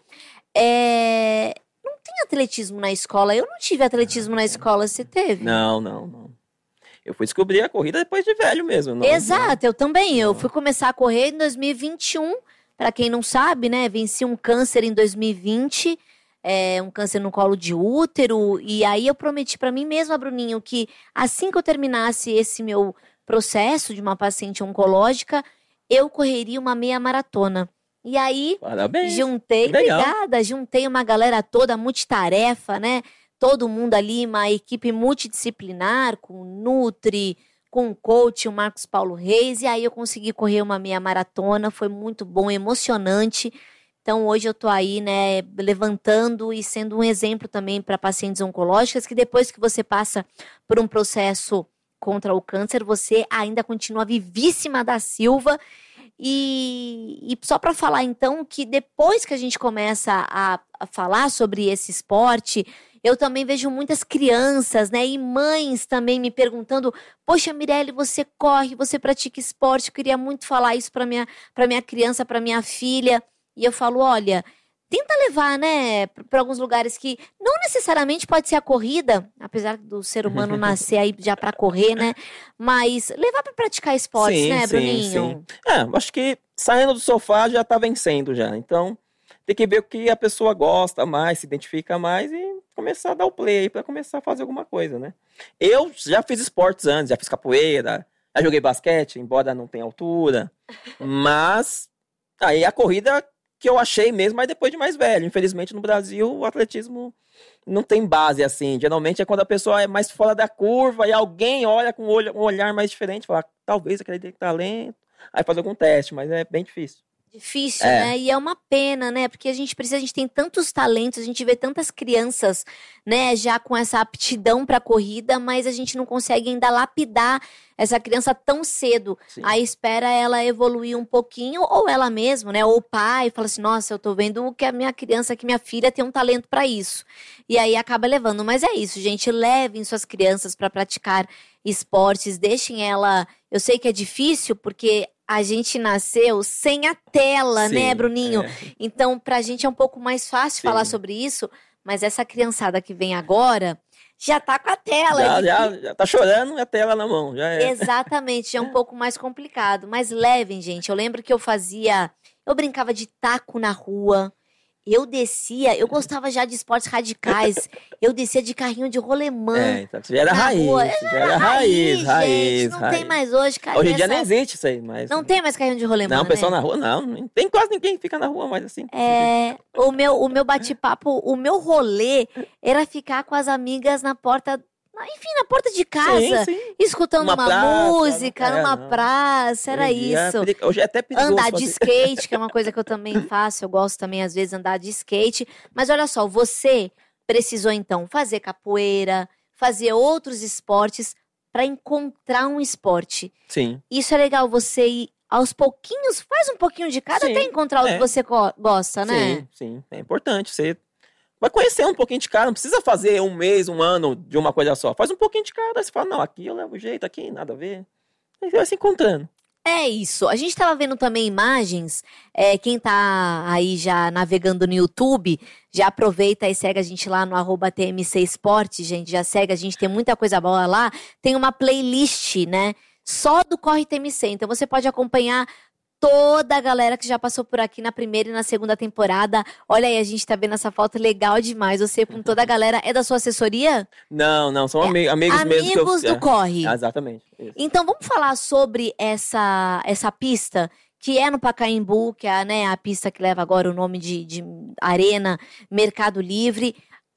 Speaker 2: é, não tem atletismo na escola. Eu não tive atletismo na escola, você teve?
Speaker 1: Não, não, não. Eu fui descobrir a corrida depois de velho mesmo. Não,
Speaker 2: Exato, eu também. Eu
Speaker 1: Não.
Speaker 2: fui começar a correr em dois mil e vinte e um. Para quem não sabe, né? Venci um câncer em dois mil e vinte, é, um câncer no colo de útero. E aí eu prometi para mim mesma, Bruninho, que assim que eu terminasse esse meu processo de uma paciente oncológica, eu correria uma meia maratona. E aí
Speaker 1: não. Parabéns.
Speaker 2: juntei,
Speaker 1: Legal.
Speaker 2: obrigada, juntei uma galera toda multitarefa, né? Todo mundo ali, uma equipe multidisciplinar, com Nutri, com o coach, o Marcos Paulo Reis, e aí eu consegui correr uma meia maratona, foi muito bom, emocionante. Então hoje eu tô aí, né, levantando e sendo um exemplo também para pacientes oncológicas, que depois que você passa por um processo contra o câncer, você ainda continua vivíssima da Silva. E, e só para falar então que depois que a gente começa a, a falar sobre esse esporte, eu também vejo muitas crianças, né, e mães também me perguntando: poxa, Mirelle, você corre, você pratica esporte, eu queria muito falar isso para minha, para minha criança, para minha filha. E eu falo: olha, tenta levar, né, para alguns lugares que não necessariamente pode ser a corrida, apesar do ser humano nascer aí já para correr, né, mas levar para praticar esportes,
Speaker 1: Sim,
Speaker 2: né,
Speaker 1: sim,
Speaker 2: Bruninho?
Speaker 1: sim. É, acho que saindo do sofá já tá vencendo já. Então, tem que ver o que a pessoa gosta mais, se identifica mais e começar a dar o play aí pra começar a fazer alguma coisa, né? Eu já fiz esportes antes, já fiz capoeira, já joguei basquete, embora não tenha altura. Mas aí a corrida que eu achei mesmo, mas depois de mais velho. Infelizmente, no Brasil, o atletismo não tem base assim. Geralmente é quando a pessoa é mais fora da curva e alguém olha com um olho- um olhar mais diferente, fala: talvez aquele tem talento. Aí faz algum teste, mas é bem difícil.
Speaker 2: Difícil,
Speaker 1: É.
Speaker 2: né? E é uma pena, né? Porque a gente precisa, a gente tem tantos talentos, a gente vê tantas crianças, né, já com essa aptidão para corrida, mas a gente não consegue ainda lapidar essa criança tão cedo.
Speaker 1: Sim.
Speaker 2: Aí espera ela evoluir um pouquinho, ou ela mesma, né? Ou o pai fala assim: nossa, eu tô vendo que a minha criança, que minha filha tem um talento para isso. E aí acaba levando. Mas é isso, gente. Levem suas crianças para praticar esportes, deixem ela. Eu sei que é difícil, porque a gente nasceu sem a tela,
Speaker 1: Sim,
Speaker 2: né, Bruninho?
Speaker 1: é.
Speaker 2: Então, pra gente é um pouco mais fácil
Speaker 1: Sim.
Speaker 2: falar sobre isso, mas essa criançada que vem agora já tá com a tela.
Speaker 1: Já,
Speaker 2: é
Speaker 1: já, já tá chorando e a tela na mão. Já é.
Speaker 2: Exatamente, já é um pouco mais complicado. Mas levem, gente. Eu lembro que eu fazia. Eu brincava de taco na rua. Eu descia, eu gostava já de esportes radicais. Eu descia de carrinho de rolemã.
Speaker 1: É, então, já era
Speaker 2: na
Speaker 1: raiz.
Speaker 2: rua.
Speaker 1: Já era raiz, raiz,
Speaker 2: gente. Não
Speaker 1: raiz.
Speaker 2: tem mais hoje, cara.
Speaker 1: Hoje em dia
Speaker 2: nessa-
Speaker 1: nem existe isso aí, mas.
Speaker 2: Não tem mais carrinho de rolemã,
Speaker 1: Não, o pessoal
Speaker 2: né?
Speaker 1: na rua, não. Nem- Tem quase ninguém que fica na rua mais assim.
Speaker 2: É, o meu, o meu bate-papo, o meu rolê era ficar com as amigas na porta, na- enfim, na porta de casa,
Speaker 1: Sim, sim.
Speaker 2: escutando
Speaker 1: Numa
Speaker 2: uma
Speaker 1: praça,
Speaker 2: música,
Speaker 1: não- é,
Speaker 2: numa
Speaker 1: não.
Speaker 2: praça, era
Speaker 1: Hoje em dia é
Speaker 2: isso.
Speaker 1: peri- Hoje é até perigoso.
Speaker 2: Andar de
Speaker 1: fazer-
Speaker 2: skate, que é uma coisa que eu também faço, eu gosto também às vezes andar de skate. Mas olha só, você precisou então fazer capoeira, fazer outros esportes para encontrar um esporte.
Speaker 1: Sim.
Speaker 2: Isso é legal, você ir aos pouquinhos, faz um pouquinho de cada
Speaker 1: Sim,
Speaker 2: até encontrar o
Speaker 1: é.
Speaker 2: que você go- gosta, né?
Speaker 1: Sim, sim. É importante. Você vai conhecer um pouquinho de cada. Não precisa fazer um mês, um ano de uma coisa só. Faz um pouquinho de cada. Aí você fala: não, aqui eu levo jeito, aqui nada a ver. Aí você vai se encontrando.
Speaker 2: É isso. A gente tava vendo também imagens. É, quem tá aí já navegando no YouTube, já aproveita e segue a gente lá no arroba T M C Esporte, gente. Já segue, a gente tem muita coisa boa lá. Tem uma playlist, né? Só do Corre T M C. Então você pode acompanhar toda a galera que já passou por aqui na primeira e na segunda temporada. Olha aí, a gente tá vendo essa foto legal demais. Você com toda a galera. É da sua assessoria?
Speaker 1: Não, não, são ami- amigos mesmo que eu...
Speaker 2: Amigos do Corre.
Speaker 1: É, exatamente. Isso.
Speaker 2: Então vamos falar sobre essa, essa pista que é no Pacaembu, que é, né, a pista que leva agora o nome de, de Arena Mercado Livre.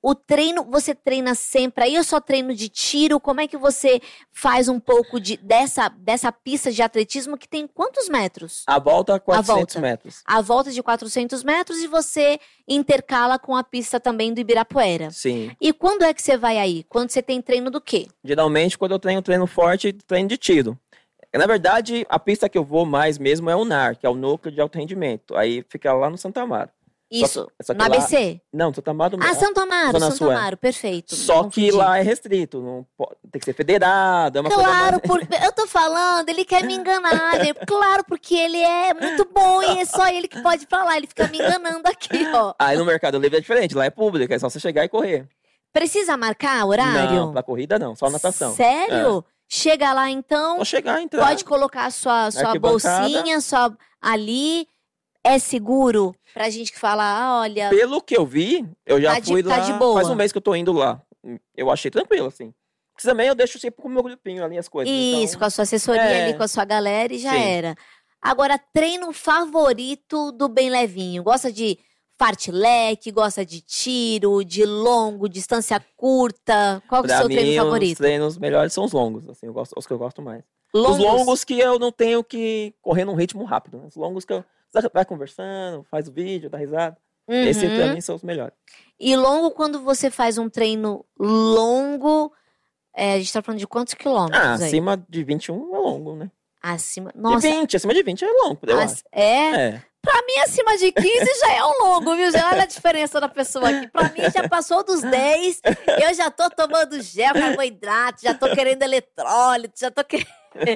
Speaker 2: o treino, você treina sempre aí ou só treino de tiro? Como é que você faz um pouco de, dessa, dessa pista de atletismo que tem quantos metros?
Speaker 1: A volta, quatrocentos
Speaker 2: volta.
Speaker 1: metros.
Speaker 2: A volta de quatrocentos metros e você intercala com a pista também do Ibirapuera.
Speaker 1: Sim.
Speaker 2: E quando é que você vai aí? Quando você tem treino do quê?
Speaker 1: Geralmente, quando eu treino treino forte, treino de tiro. Na verdade, a pista que eu vou mais mesmo é o N A R, que é o Núcleo de Alto Rendimento. Aí fica lá no Santa Amaro.
Speaker 2: Isso,
Speaker 1: Só- só que
Speaker 2: no
Speaker 1: lá-
Speaker 2: A B C?
Speaker 1: Não, Santa Amaro
Speaker 2: Ah, Santo Amaro,
Speaker 1: Zona
Speaker 2: Santo
Speaker 1: Sul, é.
Speaker 2: Amaro, perfeito.
Speaker 1: Só
Speaker 2: Confundi.
Speaker 1: que lá é restrito. Não pode- tem que ser federado, é uma coisa
Speaker 2: Claro,
Speaker 1: mais...
Speaker 2: por... eu tô falando, ele quer me enganar, gente. Claro, porque ele é muito bom e é só ele que pode ir pra lá. Ele fica me enganando aqui, ó.
Speaker 1: Aí no Mercado Livre é diferente, lá é público, é só você chegar e correr.
Speaker 2: Precisa marcar horário?
Speaker 1: Não, pra corrida não, só natação.
Speaker 2: Sério? Chega lá, então,
Speaker 1: Só chegar e entrar.
Speaker 2: pode colocar a sua, sua
Speaker 1: arquibancada.
Speaker 2: bolsinha, sua ali. É seguro pra gente que fala, ah, olha,
Speaker 1: Pelo que eu vi, eu já
Speaker 2: Tá de-
Speaker 1: fui
Speaker 2: tá
Speaker 1: lá,
Speaker 2: de boa.
Speaker 1: faz um mês que eu tô indo lá. Eu achei tranquilo, assim. Porque também eu deixo sempre com o meu grupinho ali as coisas.
Speaker 2: isso,
Speaker 1: então...
Speaker 2: com a sua assessoria
Speaker 1: É.
Speaker 2: ali, com a sua galera e já
Speaker 1: Sim.
Speaker 2: era. Agora, treino favorito do Bem Levinho? Gosta de fartlek, gosta de tiro, de longo, distância curta? Qual que é o
Speaker 1: Pra
Speaker 2: seu
Speaker 1: mim,
Speaker 2: treino
Speaker 1: os
Speaker 2: favorito?
Speaker 1: treinos melhores são os longos, assim, eu gosto, os que eu gosto mais.
Speaker 2: Longos?
Speaker 1: Os longos que eu não tenho que correr num ritmo rápido, né? Os longos que eu você vai conversando, faz o vídeo, dá risada.
Speaker 2: Uhum.
Speaker 1: Esse pra mim são os melhores.
Speaker 2: E longo, quando você faz um treino longo, é, a gente tá falando de quantos quilômetros
Speaker 1: Ah,
Speaker 2: aí?
Speaker 1: acima de vinte e um é longo, né?
Speaker 2: Acima. Nossa,
Speaker 1: De vinte, acima de vinte é longo, eu
Speaker 2: as-
Speaker 1: acho.
Speaker 2: é?
Speaker 1: É.
Speaker 2: Pra mim, acima de quinze já é um longo, viu? Já olha a diferença da pessoa aqui. Pra mim, já passou dos dez, eu já tô tomando gel, carboidrato, já tô querendo eletrólito, já tô querendo...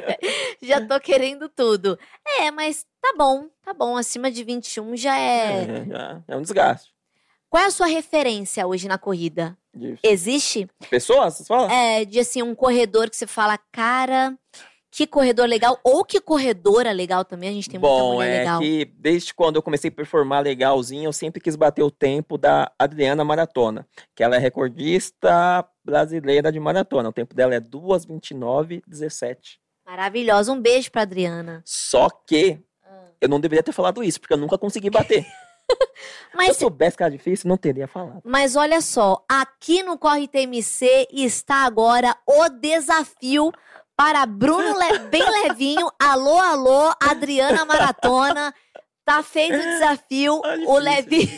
Speaker 2: já tô querendo tudo. É, mas tá bom, tá bom. Acima de vinte e um já é...
Speaker 1: É, já, é um desgaste.
Speaker 2: Qual é a sua referência hoje na corrida?
Speaker 1: De
Speaker 2: Existe?
Speaker 1: pessoas, você fala?
Speaker 2: É, de assim, um corredor que você fala, cara, que corredor legal. Ou que corredora legal também, a gente tem muita
Speaker 1: Bom,
Speaker 2: mulher
Speaker 1: é
Speaker 2: legal.
Speaker 1: que desde quando eu comecei a performar legalzinho, eu sempre quis bater o tempo da Adriana Maratona, que ela é recordista brasileira de maratona. O tempo dela é duas, vinte e nove, dezessete.
Speaker 2: Maravilhosa. Um beijo pra Adriana.
Speaker 1: Só que eu não deveria ter falado isso, porque eu nunca consegui bater. Se eu
Speaker 2: Mas,
Speaker 1: soubesse que era difícil, não teria falado.
Speaker 2: mas olha só, aqui no Corre T M C está agora o desafio para Bruno Le- Bem Levinho. Alô, alô, Adriana Maratona. Tá feito o desafio.
Speaker 1: Ah,
Speaker 2: o
Speaker 1: difícil,
Speaker 2: Levinho.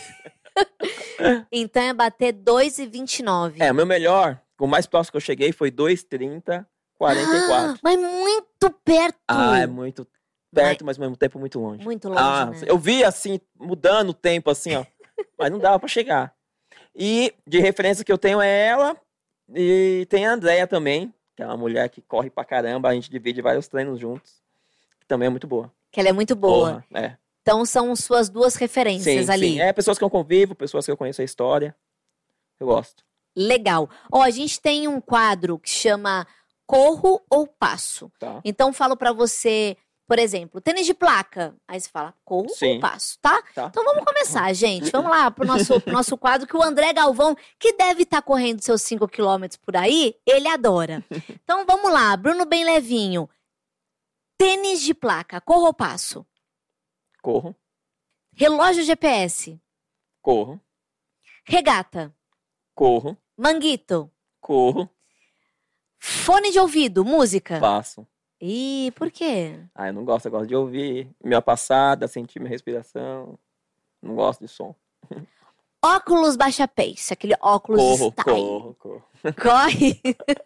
Speaker 2: Então é bater dois e vinte e nove.
Speaker 1: É, o meu melhor, o mais próximo que eu cheguei foi dois, trinta, quarenta e quatro.
Speaker 2: Ah, mas muito perto.
Speaker 1: Ah, é muito perto, mas ao mesmo tempo muito longe.
Speaker 2: Muito longe,
Speaker 1: Ah,
Speaker 2: né?
Speaker 1: eu vi assim, mudando o tempo, assim, ó. Mas não dava pra chegar. E de referência que eu tenho é ela. E tem a Andrea também, que é uma mulher que corre pra caramba. A gente divide vários treinos juntos. Que também é muito boa.
Speaker 2: Que ela é muito boa.
Speaker 1: Porra, é.
Speaker 2: Então são suas duas referências
Speaker 1: Sim,
Speaker 2: ali.
Speaker 1: sim. É pessoas que eu convivo, pessoas que eu conheço a história. Eu gosto.
Speaker 2: Legal. Ó, a gente tem um quadro que chama Corro ou Passo.
Speaker 1: Tá?
Speaker 2: Então falo pra você, por exemplo, tênis de placa. Aí você fala corro
Speaker 1: Sim.
Speaker 2: ou passo, tá?
Speaker 1: Tá.
Speaker 2: Então vamos começar, gente. Vamos lá pro nosso, pro nosso quadro que o André Galvão, que deve estar correndo seus cinco quilômetros por aí, ele adora. Então vamos lá, Bruno Bem Levinho. Tênis de placa, corro ou passo?
Speaker 1: Corro,
Speaker 2: Relógio G P S,
Speaker 1: corro,
Speaker 2: regata,
Speaker 1: corro,
Speaker 2: manguito,
Speaker 1: corro,
Speaker 2: fone de ouvido, música.
Speaker 1: passo.
Speaker 2: Ih, por quê?
Speaker 1: Ah, eu não gosto, eu gosto de ouvir minha passada, sentir minha respiração. Não gosto de som.
Speaker 2: Óculos baixa pace, aquele óculos
Speaker 1: Corro,
Speaker 2: style.
Speaker 1: corro, corro.
Speaker 2: Corre.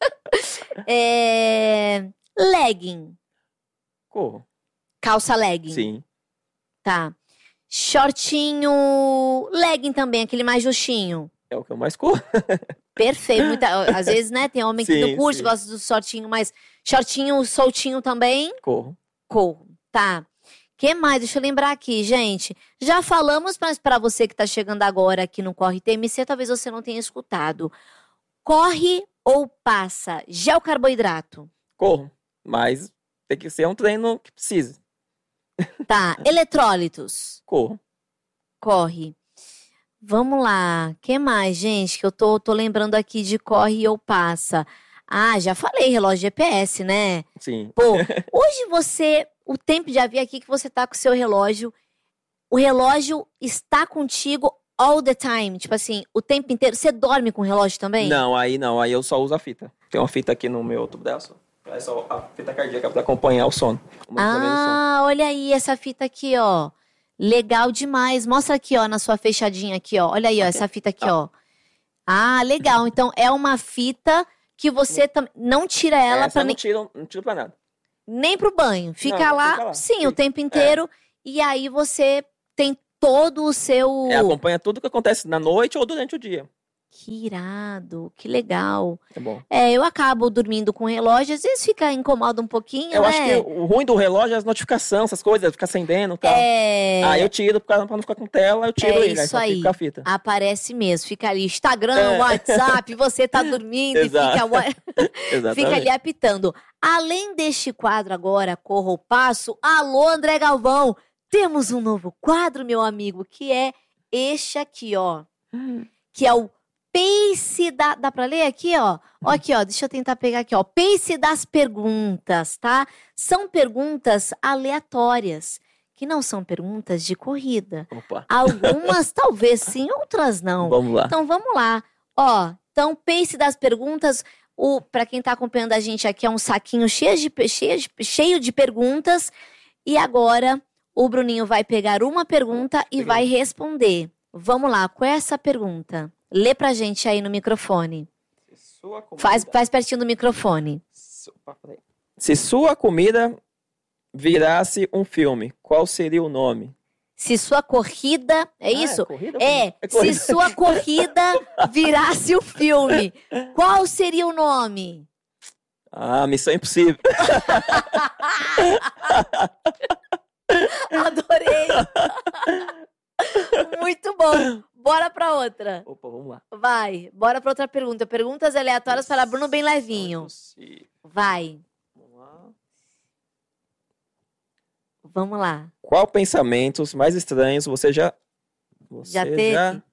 Speaker 2: É, legging,
Speaker 1: Corro,
Speaker 2: calça legging.
Speaker 1: sim.
Speaker 2: Tá. Shortinho, legging também, aquele mais justinho.
Speaker 1: É o que eu mais corro.
Speaker 2: Perfeito. Muita- às vezes, né, tem homem que
Speaker 1: Sim,
Speaker 2: não curte,
Speaker 1: sim.
Speaker 2: gosta do shortinho, mas shortinho soltinho também,
Speaker 1: Corro.
Speaker 2: corro. Tá. Que mais? Deixa eu lembrar aqui, gente. Já falamos, mas para você que tá chegando agora aqui no Corre T M C, talvez você não tenha escutado. Corre ou passa? Gel carboidrato.
Speaker 1: Corro. Mas tem que ser um treino que precisa.
Speaker 2: Tá. Eletrólitos.
Speaker 1: Corro.
Speaker 2: Corre. Vamos lá. Que mais, gente? Que eu tô, tô lembrando aqui de corre ou passa. Ah, já falei, relógio G P S, né?
Speaker 1: Sim.
Speaker 2: Pô, hoje você, o tempo já vi aqui que você tá com o seu relógio. O relógio está contigo all the time, tipo assim, o tempo inteiro. Você dorme com o relógio também?
Speaker 1: Não, aí não, aí eu só uso a fita. Tem uma fita aqui no meu outro braço. É só a fita cardíaca pra acompanhar o sono. O monitoramento do sono.
Speaker 2: Ah, olha aí essa fita aqui, ó. Legal demais. Mostra aqui, ó, na sua fechadinha aqui, ó. Olha aí, ó, essa fita aqui, ó. Ah, legal. Então, é uma fita que você tam... não tira ela
Speaker 1: Essa
Speaker 2: pra
Speaker 1: não
Speaker 2: nem...
Speaker 1: tiro, não tiro pra nada.
Speaker 2: nem pro banho. Fica,
Speaker 1: Não,
Speaker 2: lá,
Speaker 1: fica lá.
Speaker 2: sim,
Speaker 1: Fica.
Speaker 2: o tempo inteiro. E aí você tem todo o seu...
Speaker 1: É, acompanha tudo que acontece na noite ou durante o dia.
Speaker 2: Que irado, que legal.
Speaker 1: É bom.
Speaker 2: É, eu acabo dormindo com o relógio, às vezes fica incomoda um pouquinho,
Speaker 1: Eu
Speaker 2: né?
Speaker 1: acho que o ruim do relógio é as notificações, essas coisas, ficar acendendo e tal.
Speaker 2: É...
Speaker 1: Aí eu tiro, pra pra não ficar com tela, eu tiro
Speaker 2: É
Speaker 1: ele, aí
Speaker 2: isso
Speaker 1: só
Speaker 2: aí.
Speaker 1: fica a fita.
Speaker 2: Aparece mesmo, fica ali Instagram,
Speaker 1: É.
Speaker 2: WhatsApp, você tá dormindo e
Speaker 1: Exato.
Speaker 2: fica, wa-
Speaker 1: Exatamente.
Speaker 2: fica ali apitando. Além deste quadro agora, Corra o Passo, alô André Galvão, temos um novo quadro, meu amigo, que é este aqui, ó. Que é o Pace da... Dá pra ler aqui, ó? Ó aqui, ó, deixa eu tentar pegar aqui, ó. Pace das perguntas, tá? São perguntas aleatórias, que não são perguntas de corrida.
Speaker 1: Opa,
Speaker 2: Algumas talvez sim, outras não.
Speaker 1: vamos lá.
Speaker 2: Então vamos lá. Ó, então pace das perguntas. O, para quem tá acompanhando a gente aqui é um saquinho cheio de, pe- cheio de, cheio de perguntas. E agora o Bruninho vai pegar uma pergunta e vai responder. Vamos lá, qual é essa pergunta? Lê pra gente aí no microfone.
Speaker 1: Se sua comida...
Speaker 2: Faz, faz pertinho do microfone.
Speaker 1: Su- opa, peraí. Se sua comida virasse um filme, qual seria o nome?
Speaker 2: Se sua corrida. É
Speaker 1: Ah,
Speaker 2: isso?
Speaker 1: corrida?
Speaker 2: É,
Speaker 1: É corrida.
Speaker 2: se sua corrida virasse o filme, qual seria o nome?
Speaker 1: Ah, Missão Impossível.
Speaker 2: Adorei! Muito bom. Bora pra outra.
Speaker 1: Opa, vamos lá.
Speaker 2: Vai, bora pra outra pergunta. Perguntas aleatórias para Bruno Bem Levinho.
Speaker 1: Impossível.
Speaker 2: Vai,
Speaker 1: Vamos lá.
Speaker 2: vamos lá.
Speaker 1: Qual pensamentos mais estranhos você já você
Speaker 2: Já teve?
Speaker 1: já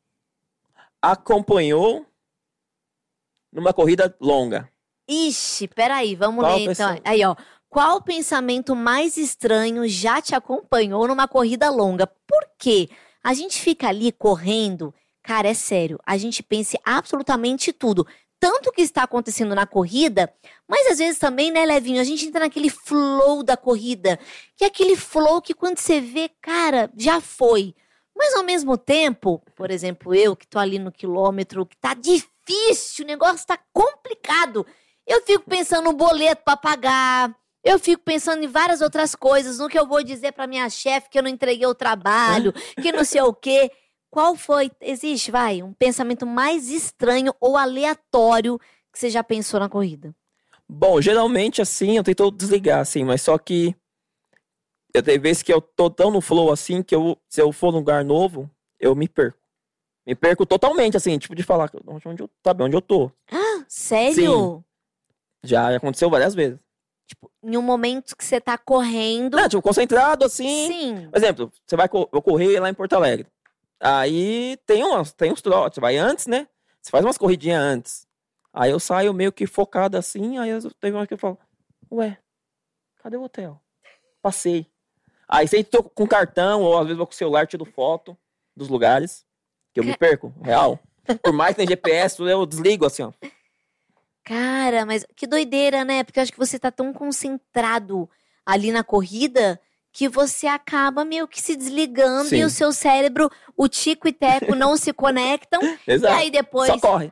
Speaker 1: acompanhou numa corrida longa?
Speaker 2: Ixi, peraí, vamos
Speaker 1: Qual
Speaker 2: ler então.
Speaker 1: pensamento?
Speaker 2: Aí, ó. Qual pensamento mais estranho já te acompanhou numa corrida longa? Por quê? A gente fica ali correndo, cara, é sério, a gente pensa em absolutamente tudo. Tanto que está acontecendo na corrida, mas às vezes também, né, Levinho, a gente entra naquele flow da corrida, que é aquele flow que quando você vê, cara, já foi. Mas ao mesmo tempo, por exemplo, eu que tô ali no quilômetro, que tá difícil, o negócio tá complicado, eu fico pensando no boleto para pagar. Eu fico pensando em várias outras coisas, no que eu vou dizer pra minha chefe que eu não entreguei o trabalho, que não sei o quê. Qual foi, existe, vai, um pensamento mais estranho ou aleatório que você já pensou na corrida?
Speaker 1: Bom, geralmente assim, eu tento desligar assim, mas só que eu tenho vezes que eu tô tão no flow assim que eu, se eu for num lugar novo, eu me perco. Me perco totalmente assim, tipo de falar, onde eu, sabe, onde eu tô.
Speaker 2: Sério?
Speaker 1: Já aconteceu várias vezes.
Speaker 2: Tipo, em um momento que você tá correndo.
Speaker 1: Não, tipo, concentrado assim.
Speaker 2: Sim.
Speaker 1: Por exemplo, você vai co- eu correr lá em Porto Alegre. Aí tem umas, tem uns trotes, você vai antes, né? Você faz umas corridinhas antes. Aí eu saio meio que focado assim, aí eu, teve uma que eu falo, ué, cadê o hotel? Passei. Aí sempre tô com cartão, ou às vezes vou com o celular, tiro foto dos lugares, que eu me perco, real. Por mais que tem G P S, eu desligo assim, ó.
Speaker 2: Cara, mas que doideira, né? Porque eu acho que você tá tão concentrado ali na corrida que você acaba meio que se desligando
Speaker 1: Sim.
Speaker 2: e o seu cérebro, o tico e teco não se conectam.
Speaker 1: Exato.
Speaker 2: E aí depois
Speaker 1: Só corre.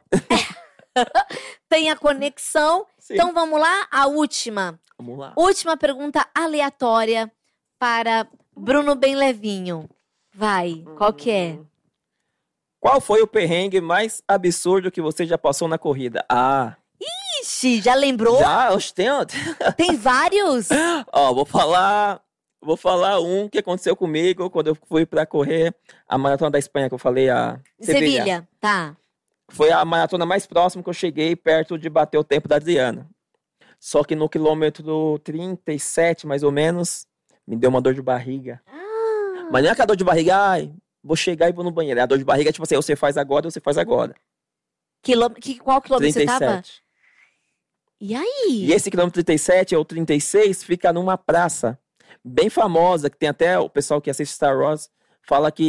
Speaker 2: tem a conexão.
Speaker 1: Sim.
Speaker 2: Então vamos lá, a última.
Speaker 1: Vamos lá.
Speaker 2: Última pergunta aleatória para Bruno Bem Levinho. Vai, qual que é?
Speaker 1: Qual foi o perrengue mais absurdo que você já passou na corrida? Ah,
Speaker 2: Ixi, já lembrou?
Speaker 1: já, oxe, tem,
Speaker 2: Tem vários?
Speaker 1: ó, vou falar, vou falar um que aconteceu comigo quando eu fui pra correr a maratona da Espanha que eu falei, a Sevilha.
Speaker 2: Sevilha, tá.
Speaker 1: Foi a maratona mais próxima que eu cheguei perto de bater o tempo da Adriana. Só que no quilômetro trinta e sete, mais ou menos, me deu uma dor de barriga.
Speaker 2: Ah,
Speaker 1: Mas não é aquela dor de barriga, ai, vou chegar e vou no banheiro. É a dor de barriga, tipo assim, ou você faz agora ou você faz agora.
Speaker 2: quilô... que, qual quilômetro
Speaker 1: trinta e
Speaker 2: você tava?
Speaker 1: sete.
Speaker 2: E aí?
Speaker 1: E esse quilômetro trinta e sete ou trinta e seis fica numa praça bem famosa, que tem até o pessoal que assiste Star Wars, fala que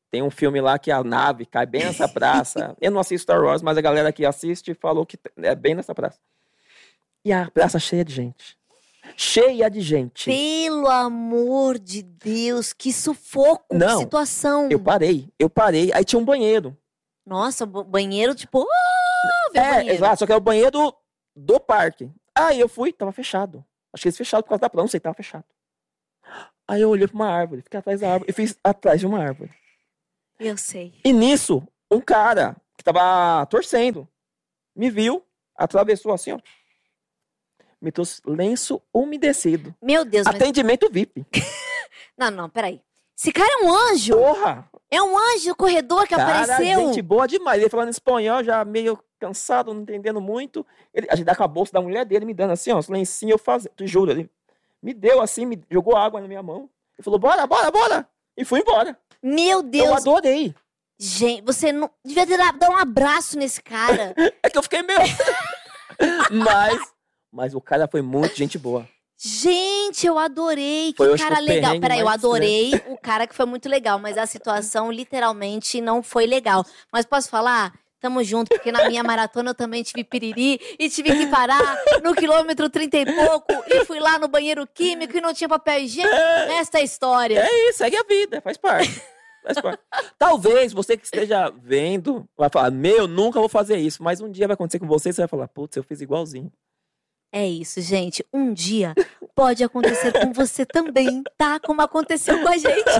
Speaker 1: Tem um filme lá que a nave cai bem nessa praça. Eu não assisto Star Wars, mas a galera que assiste falou que é bem nessa praça. E a praça cheia de gente. Cheia de gente.
Speaker 2: Pelo amor de Deus, que sufoco,
Speaker 1: Não,
Speaker 2: que situação.
Speaker 1: Eu parei, eu parei. Aí tinha um banheiro.
Speaker 2: Nossa, banheiro, tipo, oh,
Speaker 1: É,
Speaker 2: banheiro.
Speaker 1: exato, só que é o banheiro do parque. Aí eu fui, tava fechado. Acho que eles fecharam por causa da praia, não sei, tava fechado. Aí eu olhei pra uma árvore, fiquei atrás da árvore, e fiz atrás de uma árvore.
Speaker 2: Eu sei.
Speaker 1: E nisso, um cara que tava torcendo, me viu, atravessou assim, ó. Me trouxe lenço umedecido.
Speaker 2: Meu Deus, mas...
Speaker 1: Atendimento V I P.
Speaker 2: Não, não, peraí. Esse cara é um anjo.
Speaker 1: Porra!
Speaker 2: É um anjo, o corredor que
Speaker 1: Cara,
Speaker 2: apareceu.
Speaker 1: gente boa demais. Ele falando espanhol, já meio cansado, não entendendo muito. Ele, a gente dá com a bolsa da mulher dele, me dando assim, ó, os lencinhos, eu fazia, te juro. Ele me deu assim, me jogou água na minha mão. Ele falou, bora, bora, bora. E fui embora.
Speaker 2: Meu Deus.
Speaker 1: Eu adorei.
Speaker 2: Gente, você não devia ter dado um abraço nesse cara.
Speaker 1: É que eu fiquei meio... mas, mas o cara foi muito gente boa.
Speaker 2: Gente, eu adorei. Que
Speaker 1: Foi, eu acho,
Speaker 2: cara
Speaker 1: o
Speaker 2: legal.
Speaker 1: perrengue
Speaker 2: Peraí, eu
Speaker 1: mais
Speaker 2: adorei o cara que foi muito legal, mas a situação literalmente não foi legal. Mas posso falar? Tamo junto, porque na minha maratona eu também tive piriri e tive que parar no quilômetro trinta e pouco e fui lá no banheiro químico e não tinha papel higiênico. Esta é a história.
Speaker 1: É isso, segue a vida, faz parte. Faz parte. Talvez você que esteja vendo vai falar, meu, nunca vou fazer isso. Mas um dia vai acontecer com você e você vai falar, putz, eu fiz igualzinho.
Speaker 2: É isso, gente. Um dia pode acontecer com você também, tá? Como aconteceu com a gente.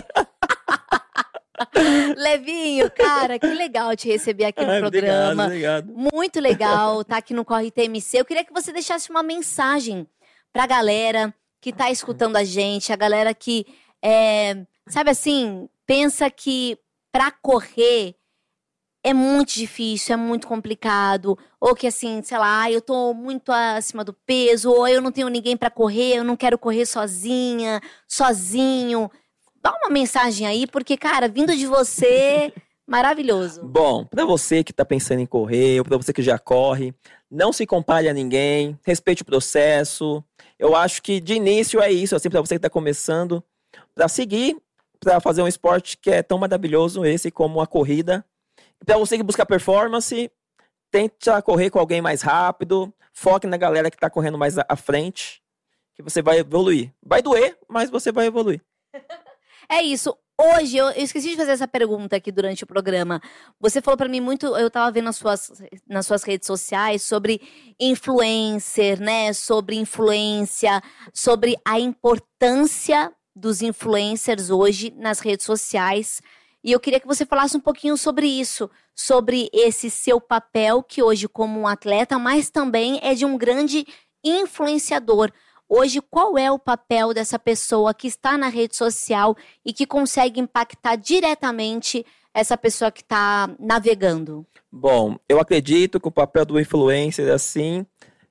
Speaker 2: Levinho, cara, que legal te receber aqui no
Speaker 1: Ai,
Speaker 2: programa.
Speaker 1: Obrigado, obrigado.
Speaker 2: Muito legal tá aqui no Corre T M C. Eu queria que você deixasse uma mensagem pra galera que tá escutando a gente, a galera que, é, sabe assim, pensa que pra correr é muito difícil, é muito complicado, ou que assim, sei lá, eu tô muito acima do peso, ou eu não tenho ninguém pra correr, eu não quero correr sozinha, sozinho. Dá uma mensagem aí, porque, cara, vindo de você, maravilhoso.
Speaker 1: Bom, pra você que tá pensando em correr, ou pra você que já corre, não se compare a ninguém, respeite o processo. Eu acho que de início é isso, assim, pra você que tá começando, pra seguir, pra fazer um esporte que é tão maravilhoso esse como a corrida. Pra você que busca performance, tenta correr com alguém mais rápido, foque na galera que tá correndo mais à frente, que você vai evoluir. Vai doer, mas você vai evoluir.
Speaker 2: É isso. Hoje, eu, eu esqueci de fazer essa pergunta aqui durante o programa. Você falou pra mim muito, eu tava vendo nas suas, nas suas redes sociais sobre influencer, né? Sobre influência, sobre a importância dos influencers hoje nas redes sociais. E eu queria que você falasse um pouquinho sobre isso, sobre esse seu papel que hoje como um atleta, mas também é de um grande influenciador. Hoje, qual é o papel dessa pessoa que está na rede social e que consegue impactar diretamente essa pessoa que está navegando?
Speaker 1: Bom, eu acredito que o papel do influencer, assim,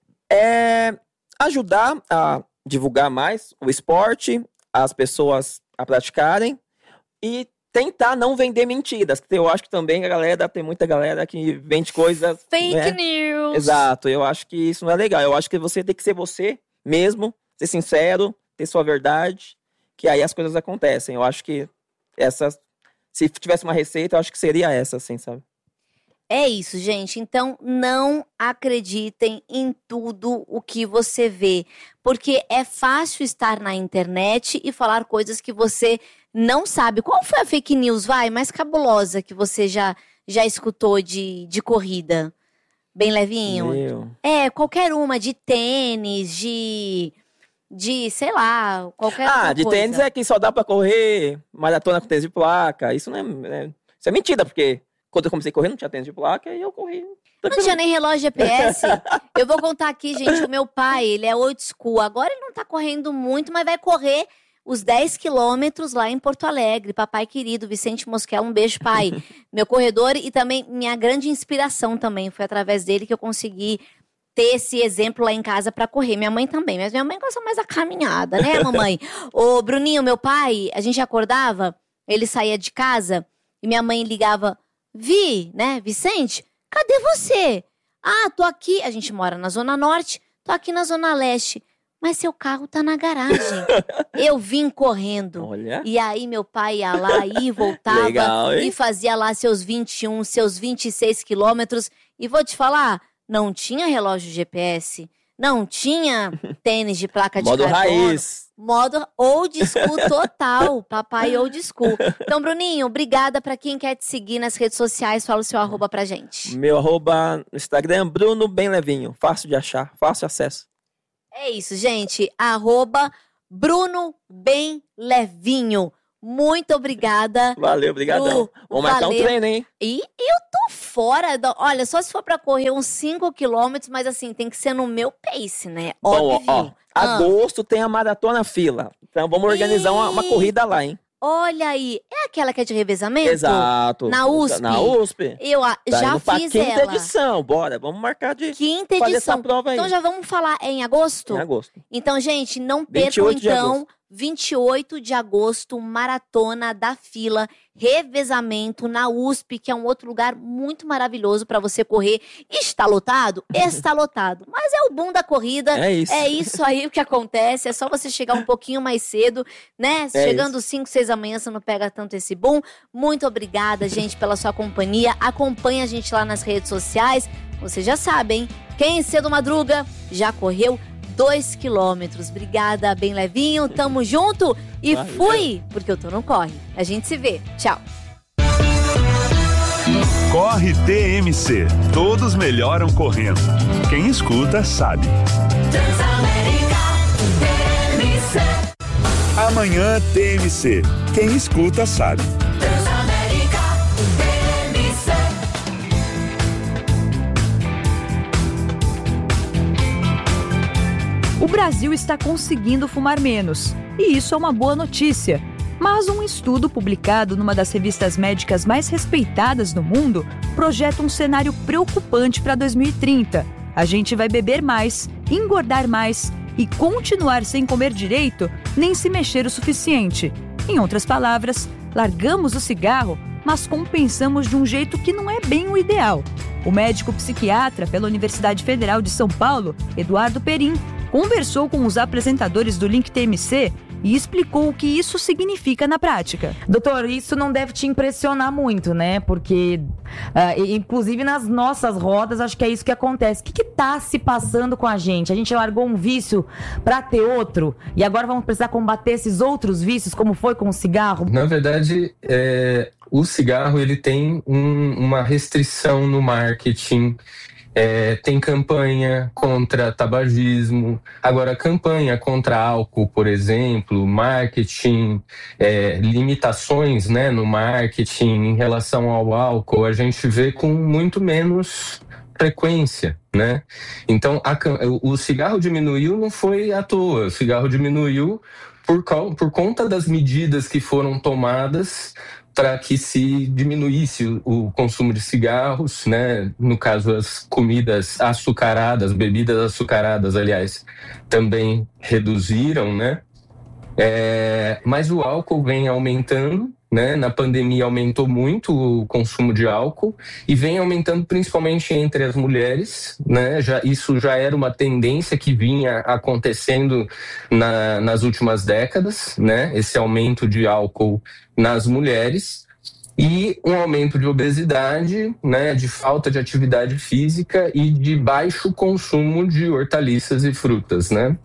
Speaker 1: é ajudar a divulgar mais o esporte, as pessoas a praticarem e tentar não vender mentiras. Eu acho que também a galera, tem muita galera que vende coisas...
Speaker 2: Fake
Speaker 1: né?
Speaker 2: news!
Speaker 1: Exato, eu acho que isso não é legal. Eu acho que você tem que ser você mesmo, ser sincero, ter sua verdade, que aí as coisas acontecem. Eu acho que essa... Se tivesse uma receita, eu acho que seria essa, assim, sabe?
Speaker 2: É isso, gente. Então, não acreditem em tudo o que você vê. Porque é fácil estar na internet e falar coisas que você não sabe. Qual foi a fake news, vai, mais cabulosa que você já, já escutou de, de corrida? Bem levinho?
Speaker 1: Meu.
Speaker 2: É, qualquer uma. De tênis, de... De, sei lá, qualquer
Speaker 1: Ah, de
Speaker 2: coisa.
Speaker 1: tênis é que só dá pra correr maratona com tênis de placa. Isso não é, é... Isso é mentira, porque quando eu comecei a correr não tinha tênis de placa e eu corri.
Speaker 2: Não tinha nem relógio G P S. Eu vou contar aqui, gente, o meu pai, ele é old school. Agora ele não tá correndo muito, mas vai correr os dez quilômetros lá em Porto Alegre. Papai querido, Vicente Mosquela, um beijo, pai. Meu corredor e também minha grande inspiração também. Foi através dele que eu consegui ter esse exemplo lá em casa pra correr. Minha mãe também, mas minha mãe gosta mais da caminhada, né, mamãe? Ô, Bruninho, meu pai, a gente acordava, ele saía de casa e minha mãe ligava, Vi, né, Vicente, cadê você? Ah, tô aqui, a gente mora na Zona Norte, tô aqui na Zona Leste. mas seu carro tá na garagem. Eu vim correndo.
Speaker 1: Olha.
Speaker 2: E aí meu pai ia lá e voltava.
Speaker 1: Legal, hein?
Speaker 2: E fazia lá seus vinte e um, seus vinte e seis quilômetros. E vou te falar, não tinha relógio G P S, não tinha tênis de placa de
Speaker 1: Modo
Speaker 2: carbono.
Speaker 1: raiz.
Speaker 2: Modo old school total, papai old school. Então, Bruninho, obrigada. Pra quem quer te seguir nas redes sociais, fala o seu arroba pra gente.
Speaker 1: Meu arroba no Instagram, Bruno Bem Levinho. Fácil de achar, fácil acesso.
Speaker 2: É isso, gente. Arroba Bruno Bem Levinho. Muito obrigada.
Speaker 1: Valeu, obrigadão.
Speaker 2: Bru,
Speaker 1: Vamos marcar um
Speaker 2: valeu.
Speaker 1: treino, hein?
Speaker 2: E eu tô fora. Do... Olha, só se for pra correr uns cinco quilômetros, mas assim, tem que ser no meu pace, né?
Speaker 1: Bom,
Speaker 2: Óbvio.
Speaker 1: ó,
Speaker 2: Ah.
Speaker 1: agosto tem a Maratona Fila. Então vamos organizar uma, uma
Speaker 2: Ih.
Speaker 1: corrida lá, hein?
Speaker 2: Olha aí. É aquela que é de revezamento?
Speaker 1: Exato.
Speaker 2: Na U S P?
Speaker 1: Na U S P.
Speaker 2: Eu a-
Speaker 1: Tá
Speaker 2: já
Speaker 1: indo pra
Speaker 2: fiz
Speaker 1: quinta
Speaker 2: ela.
Speaker 1: edição. Bora, vamos marcar de
Speaker 2: Quinta
Speaker 1: fazer
Speaker 2: edição.
Speaker 1: essa prova aí.
Speaker 2: Então já vamos falar é em agosto?
Speaker 1: Em agosto.
Speaker 2: Então, gente, não
Speaker 1: vinte e
Speaker 2: percam,
Speaker 1: oito de
Speaker 2: então,
Speaker 1: agosto.
Speaker 2: vinte e oito de agosto, Maratona da Fila, revezamento na U S P, que é um outro lugar muito maravilhoso para você correr. Está lotado? Está lotado. Mas é o bom da corrida.
Speaker 1: É isso.
Speaker 2: É isso aí o que acontece. É só você chegar um pouquinho mais cedo, né?
Speaker 1: É
Speaker 2: Chegando cinco, seis da manhã, você não pega tanto esse boom. Muito obrigada, gente, pela sua companhia. Acompanhe a gente lá nas redes sociais. Vocês já sabem, quem cedo madruga já correu dois quilômetros. Obrigada, Bem Levinho. Tamo junto e
Speaker 1: Valeu.
Speaker 2: fui, porque eu tô no corre. A gente se vê. Tchau.
Speaker 3: Corre T M C. Todos melhoram correndo. Quem escuta sabe. Amanhã T M C. Quem escuta sabe.
Speaker 4: O Brasil está conseguindo fumar menos, e isso é uma boa notícia. Mas um estudo publicado numa das revistas médicas mais respeitadas no mundo projeta um cenário preocupante para dois mil e trinta. A gente vai beber mais, engordar mais e continuar sem comer direito, nem se mexer o suficiente. Em outras palavras, largamos o cigarro, mas compensamos de um jeito que não é bem o ideal. O médico psiquiatra pela Universidade Federal de São Paulo, Eduardo Perim, conversou com os apresentadores do Link T M C e explicou o que isso significa na prática.
Speaker 5: Doutor, isso não deve te impressionar muito, né? Porque, uh, inclusive nas nossas rodas, acho que é isso que acontece. O que está se passando com a gente? A gente largou um vício para ter outro e agora vamos precisar combater esses outros vícios, como foi com o cigarro?
Speaker 6: Na verdade, é, o cigarro ele tem um, uma restrição no marketing. É, tem campanha contra tabagismo, agora campanha contra álcool, por exemplo, marketing, é, limitações, né, no marketing em relação ao álcool, a gente vê com muito menos frequência, né? Então a, o cigarro diminuiu não foi à toa, o cigarro diminuiu por, por conta das medidas que foram tomadas para que se diminuísse o, o consumo de cigarros, né? No caso, as comidas açucaradas, bebidas açucaradas, aliás, também reduziram, né? É, mas o álcool vem aumentando, né? Na pandemia aumentou muito o consumo de álcool e vem aumentando principalmente entre as mulheres, né? Já, isso já era uma tendência que vinha acontecendo na, nas últimas décadas, né? Esse aumento de álcool nas mulheres e um aumento de obesidade, né? De falta de atividade física e de baixo consumo de hortaliças e frutas, né?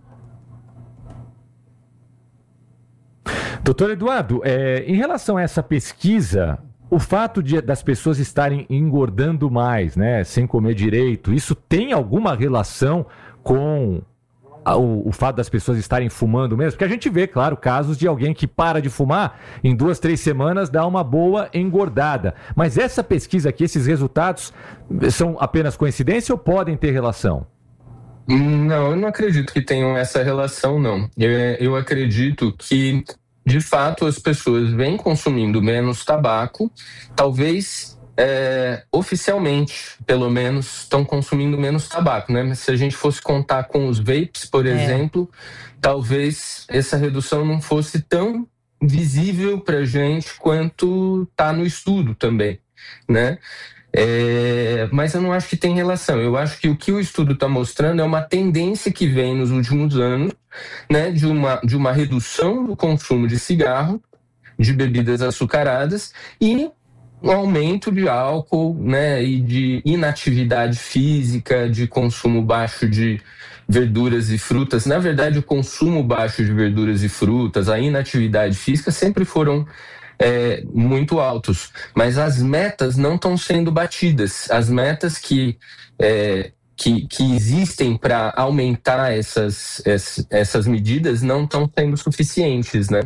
Speaker 7: Doutor Eduardo, é, em relação a essa pesquisa, o fato de, das pessoas estarem engordando mais, né, sem comer direito, isso tem alguma relação com a, o, o fato das pessoas estarem fumando mesmo? Porque a gente vê, claro, casos de alguém que para de fumar, em duas, três semanas dá uma boa engordada. Mas essa pesquisa aqui, esses resultados, são apenas coincidência ou podem ter relação?
Speaker 6: Não, eu não acredito que tenham essa relação, não. Eu, eu acredito que, de fato, as pessoas vêm consumindo menos tabaco, talvez é, oficialmente, pelo menos, estão consumindo menos tabaco, né? Mas se a gente fosse contar com os vapes, por
Speaker 5: É.
Speaker 6: exemplo, talvez essa redução não fosse tão visível para a gente quanto está no estudo também, né? É, mas eu não acho que tem relação. Eu acho que o que o estudo está mostrando é uma tendência que vem nos últimos anos, né, de uma, de uma redução do consumo de cigarro, de bebidas açucaradas e um aumento de álcool, né, e de inatividade física, de consumo baixo de verduras e frutas. Na verdade, o consumo baixo de verduras e frutas, a inatividade física sempre foram é, muito altos, mas as metas não estão sendo batidas. As metas que, é, que, que existem para aumentar essas, essas, essas medidas não estão sendo suficientes, né?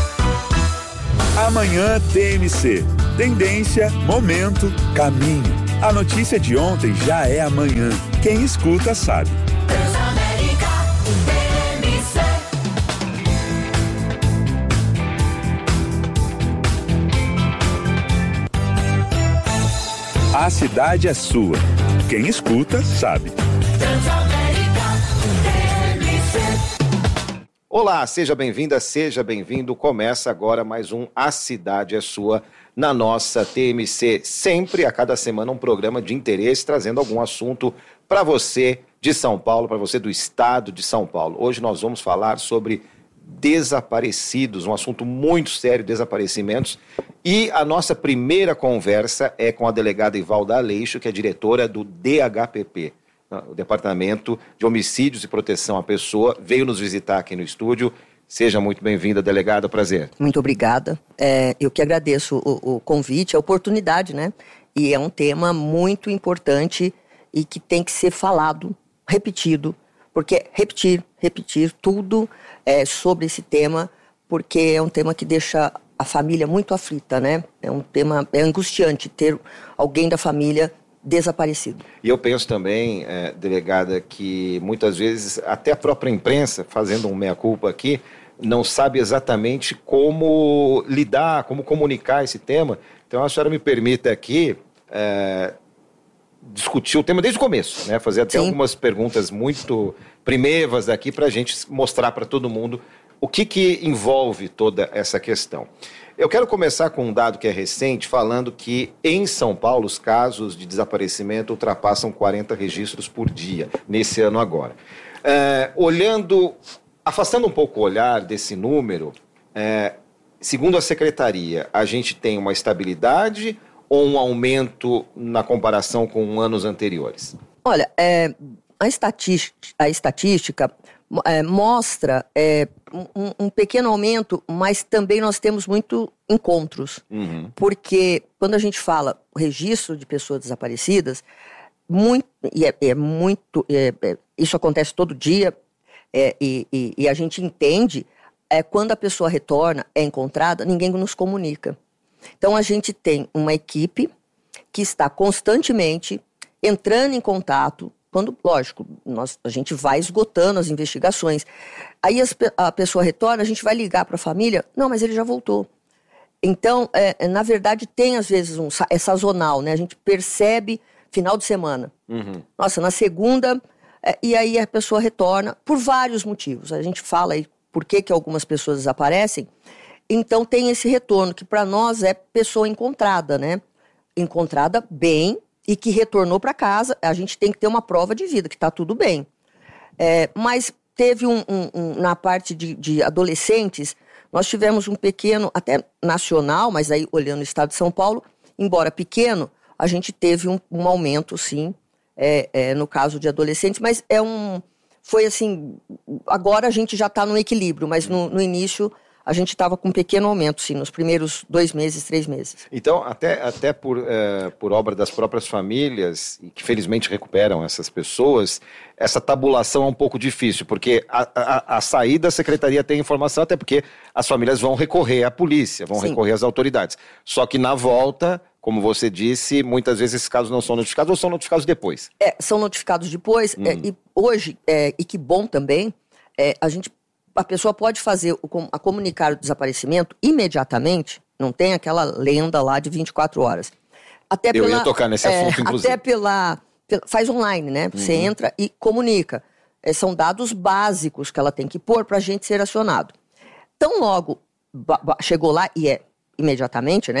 Speaker 3: Amanhã T M C. Tendência, momento, caminho. A notícia de ontem já é amanhã. Quem escuta sabe.
Speaker 8: Transamérica, T M C.
Speaker 3: A cidade é sua. Quem escuta sabe.
Speaker 8: Transamérica, T M C.
Speaker 9: Olá, seja bem-vinda, seja bem-vindo. Começa agora mais um A Cidade é Sua na nossa T M C. Sempre, a cada semana, um programa de interesse, trazendo algum assunto para você de São Paulo, para você do estado de São Paulo. Hoje nós vamos falar sobre desaparecidos, um assunto muito sério, desaparecimentos. E a nossa primeira conversa é com a delegada Ivalda Aleixo, que é diretora do D H P P. O Departamento de Homicídios e Proteção à Pessoa, veio nos visitar aqui no estúdio. Seja muito bem-vinda, delegada, prazer.
Speaker 10: Muito obrigada. É, eu que agradeço o, o convite, a oportunidade, né? E é um tema muito importante e que tem que ser falado, repetido, porque repetir, repetir tudo é, sobre esse tema, porque é um tema que deixa a família muito aflita, né? É um tema, é angustiante ter alguém da família desaparecido.
Speaker 9: E eu penso também, é, delegada, que muitas vezes até a própria imprensa, fazendo um meia-culpa aqui, não sabe exatamente como lidar, como comunicar esse tema. Então a senhora me permita aqui é, discutir o tema desde o começo, né? Fazer até Sim. algumas perguntas muito primevas aqui para a gente mostrar para todo mundo o que, que envolve toda essa questão. Eu quero começar com um dado que é recente, falando que em São Paulo os casos de desaparecimento ultrapassam quarenta registros por dia, nesse ano agora. É, olhando, afastando um pouco o olhar desse número, é, segundo a Secretaria, a gente tem uma estabilidade ou um aumento na comparação com anos anteriores?
Speaker 10: Olha, é, a estatística, a estatística é, mostra é, um, um pequeno aumento, mas também nós temos muito encontros. Uhum. Porque quando a gente fala registro de pessoas desaparecidas, muito, e é, é muito, é, é, isso acontece todo dia, é, e, e, e a gente entende, é, quando a pessoa retorna, é encontrada, ninguém nos comunica. Então a gente tem uma equipe que está constantemente entrando em contato. Quando, lógico, nós, a gente vai esgotando as investigações. Aí as, a pessoa retorna, a gente vai ligar para a família. Não, mas ele já voltou. Então, é, na verdade, tem às vezes um... É sazonal, né? A gente percebe final de semana. Uhum. Nossa, na segunda... É, e aí a pessoa retorna por vários motivos. A gente fala aí por que, que algumas pessoas desaparecem. Então, tem esse retorno, que para nós é pessoa encontrada, né? Encontrada bem... e que retornou para casa. A gente tem que ter uma prova de vida, que está tudo bem. É, mas teve um, um, um na parte de, de adolescentes, nós tivemos um pequeno, até nacional, mas aí olhando o estado de São Paulo, embora pequeno, a gente teve um, um aumento, sim, é, é, no caso de adolescentes, mas é um, foi assim, agora a gente já está no equilíbrio, mas no, no início... a gente estava com um pequeno aumento, sim, nos primeiros dois meses, três meses.
Speaker 9: Então, até, até por, é, por obra das próprias famílias, e que felizmente recuperam essas pessoas, essa tabulação é um pouco difícil, porque a, a, a saída, a secretaria tem informação, até porque as famílias vão recorrer à polícia, vão sim. recorrer às autoridades. Só que na volta, como você disse, muitas vezes esses casos não são notificados ou são notificados depois. É,
Speaker 10: são notificados depois, hum. é, e hoje, é, e que bom também, é, a gente... a pessoa pode fazer o, a comunicar o desaparecimento imediatamente, não tem aquela lenda lá de vinte e quatro horas. Até
Speaker 9: Eu
Speaker 10: pela,
Speaker 9: ia tocar nesse assunto,
Speaker 10: é,
Speaker 9: inclusive.
Speaker 10: Até pela, pela... Faz online, né? Você uhum. entra e comunica. É, são dados básicos que ela tem que pôr para a gente ser acionado. Tão logo chegou lá, e é imediatamente, né?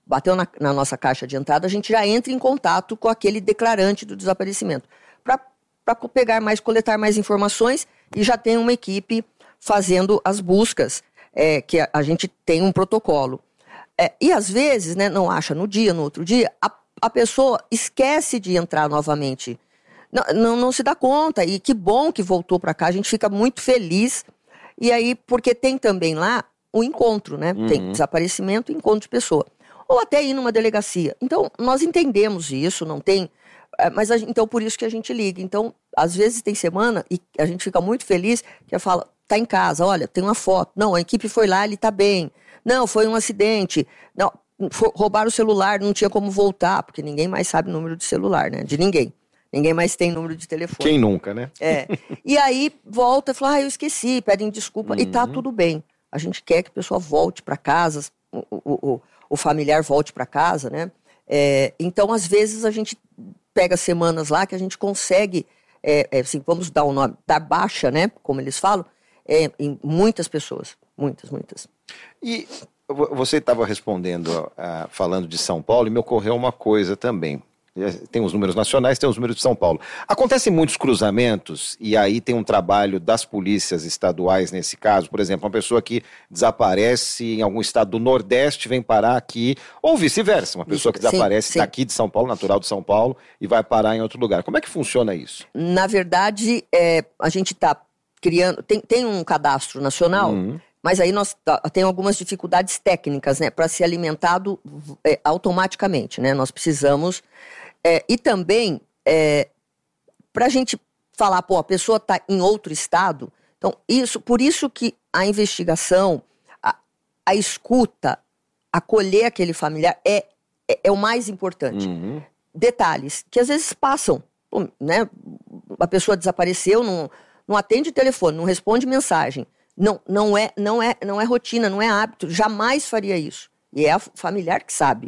Speaker 10: bateu na, na nossa caixa de entrada, a gente já entra em contato com aquele declarante do desaparecimento, para pegar mais, coletar mais informações, e já tem uma equipe fazendo as buscas, é, que a, a gente tem um protocolo. É, e às vezes, né, não acha no dia, no outro dia, a, a pessoa esquece de entrar novamente. Não, não, não se dá conta, e que bom que voltou para cá, a gente fica muito feliz. E aí, porque tem também lá o encontro, né? Uhum. Tem desaparecimento e encontro de pessoa. Ou até ir numa delegacia. Então, nós entendemos isso, não tem... Mas, a, então, por isso que a gente liga. Então, às vezes tem semana e a gente fica muito feliz, que fala, tá em casa, olha, tem uma foto. Não, a equipe foi lá, ele tá bem. Não, foi um acidente. Não, for, roubaram o celular, não tinha como voltar, porque ninguém mais sabe o número de celular, né? De ninguém. Ninguém mais tem número de telefone.
Speaker 9: Quem nunca, né?
Speaker 10: É. E aí volta e fala, ah, eu esqueci, pedem desculpa, uhum. E tá tudo bem. A gente quer que a pessoa volte para casa, o, o, o, o familiar volte para casa, né? É, então, às vezes, a gente pega semanas lá que a gente consegue, é, é, assim, vamos dar o um nome, dar baixa, né? Como eles falam, é, em muitas pessoas. Muitas, muitas.
Speaker 9: E você estava respondendo, uh, falando de São Paulo, e me ocorreu uma coisa também. Tem os números nacionais, tem os números de São Paulo. Acontecem muitos cruzamentos, e aí tem um trabalho das polícias estaduais nesse caso. Por exemplo, uma pessoa que desaparece em algum estado do Nordeste vem parar aqui, ou vice-versa. Uma pessoa que desaparece sim, sim. daqui de São Paulo, natural de São Paulo, e vai parar em outro lugar. Como é que funciona isso?
Speaker 10: Na verdade, é, a gente está criando... Tem, tem um cadastro nacional... Uhum. Mas aí nós tem algumas dificuldades técnicas, né, para ser alimentado é, automaticamente, né? Nós precisamos é, e também é, para a gente falar, pô, a pessoa está em outro estado. Então isso, por isso que a investigação, a, a escuta, acolher aquele familiar é é, é o mais importante. Uhum. Detalhes que às vezes passam, né? A pessoa desapareceu, não, não atende telefone, não responde mensagem. Não, não, é, não, é, não é rotina, não é hábito, jamais faria isso. E é a familiar que sabe.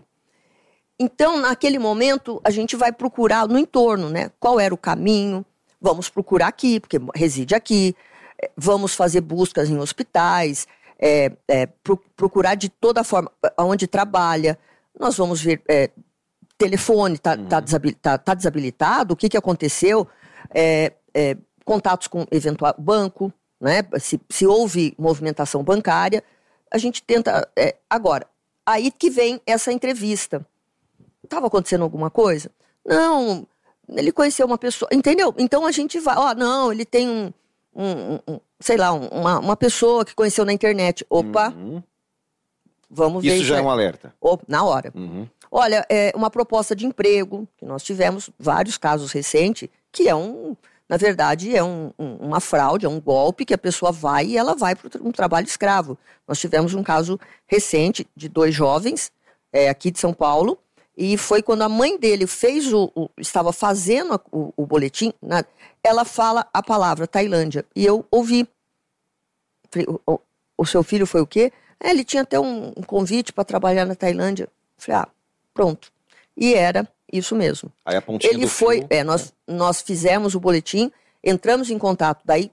Speaker 10: Então, naquele momento, a gente vai procurar no entorno, né? Qual era o caminho? Vamos procurar aqui, porque reside aqui. Vamos fazer buscas em hospitais, é, é, pro, procurar de toda forma, onde trabalha. Nós vamos ver, é, telefone está tá desabilitado, tá, tá desabilitado, o que, que aconteceu? É, é, contatos com eventual banco. Né? Se, se houve movimentação bancária, a gente tenta... É, agora, aí que vem essa entrevista. Estava acontecendo alguma coisa? Não, ele conheceu uma pessoa, entendeu? Então a gente vai, ó, não, ele tem um, um, um sei lá, uma, uma pessoa que conheceu na internet. Opa, uhum. Vamos ver.
Speaker 9: Isso já é um alerta?
Speaker 10: Opa, na hora. Uhum. Olha, é uma proposta de emprego, que nós tivemos vários casos recentes, que é um... Na verdade, é um, um, uma fraude, é um golpe que a pessoa vai e ela vai para um trabalho escravo. Nós tivemos um caso recente de dois jovens é, aqui de São Paulo, e foi quando a mãe dele fez o, o estava fazendo a, o, o boletim, né, ela fala a palavra Tailândia, e eu ouvi. Falei, o, o, o seu filho foi o quê? É, ele tinha até um, um convite para trabalhar na Tailândia. Falei, ah, pronto. E era... Isso mesmo.
Speaker 9: Aí a pontinha
Speaker 10: Ele
Speaker 9: do
Speaker 10: foi,
Speaker 9: fio,
Speaker 10: é, nós, nós fizemos o boletim, entramos em contato, daí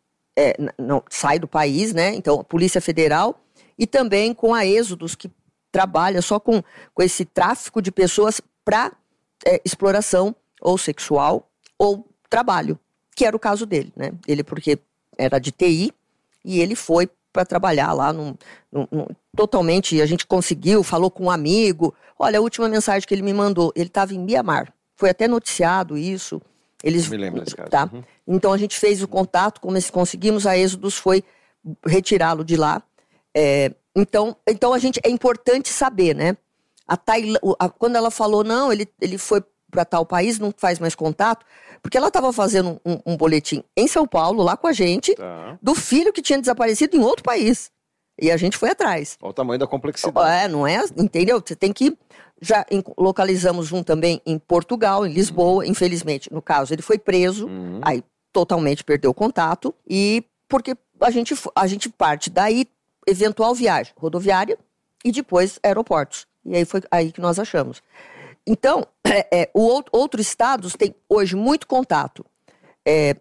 Speaker 10: é, não, sai do país, né? Então, a Polícia Federal e também com a Êxodos, que trabalha só com, com esse tráfico de pessoas para é, exploração ou sexual ou trabalho, que era o caso dele, né? Ele, porque era de T I, e ele foi para trabalhar lá num, num, num, totalmente, a gente conseguiu, falou com um amigo. Olha, a última mensagem que ele me mandou, ele estava em Mianmar, foi até noticiado isso. Eles,
Speaker 9: me lembro desse caso.
Speaker 10: Tá?
Speaker 9: Uhum.
Speaker 10: Então a gente fez o contato, como conseguimos, a Êxodos foi retirá-lo de lá. É, então, então a gente, é importante saber, né? A Tail... a, quando ela falou, não, ele, ele foi para tal país, não faz mais contato, porque ela estava fazendo um, um boletim em São Paulo, lá com a gente, tá. Do filho que tinha desaparecido em outro país. E a gente foi atrás.
Speaker 9: Olha o tamanho da complexidade.
Speaker 10: É, não é? Entendeu? Você tem que... Já localizamos um também em Portugal, em Lisboa, uhum. Infelizmente. No caso, ele foi preso, uhum. Aí totalmente perdeu o contato, e porque a gente, a gente parte daí, eventual viagem rodoviária, e depois aeroportos. E aí foi aí que nós achamos. Então, é, é, o outro, outros estados têm hoje muito contato. É,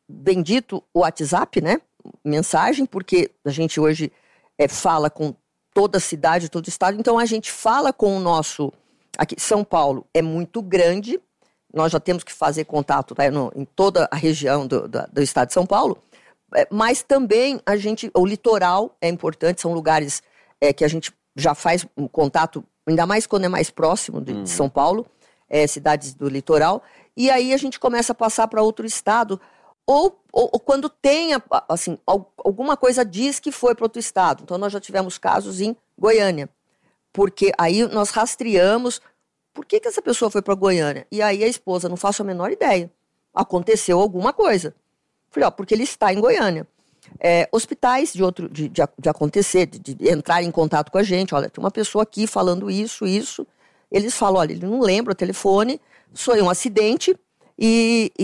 Speaker 10: bendito o WhatsApp, né? Mensagem, porque a gente hoje é, fala com toda a cidade, todo o estado. Então a gente fala com o nosso... Aqui, São Paulo é muito grande, nós já temos que fazer contato, tá, no, em toda a região do, do, do estado de São Paulo, é, mas também a gente, o litoral é importante, são lugares é, que a gente já faz um contato, ainda mais quando é mais próximo de, hum. de São Paulo, é, cidades do litoral, e aí a gente começa a passar para outro estado, ou, ou, ou quando tem, assim, alguma coisa diz que foi para outro estado. Então nós já tivemos casos em Goiânia, porque aí nós rastreamos por que, que essa pessoa foi para Goiânia. E aí a esposa, não faço a menor ideia. Aconteceu alguma coisa. Falei, ó, porque ele está em Goiânia. É, hospitais de, outro, de, de, de acontecer, de, de entrar em contato com a gente. Olha, tem uma pessoa aqui falando isso, isso. Eles falam, olha, ele não lembra o telefone, foi um acidente e,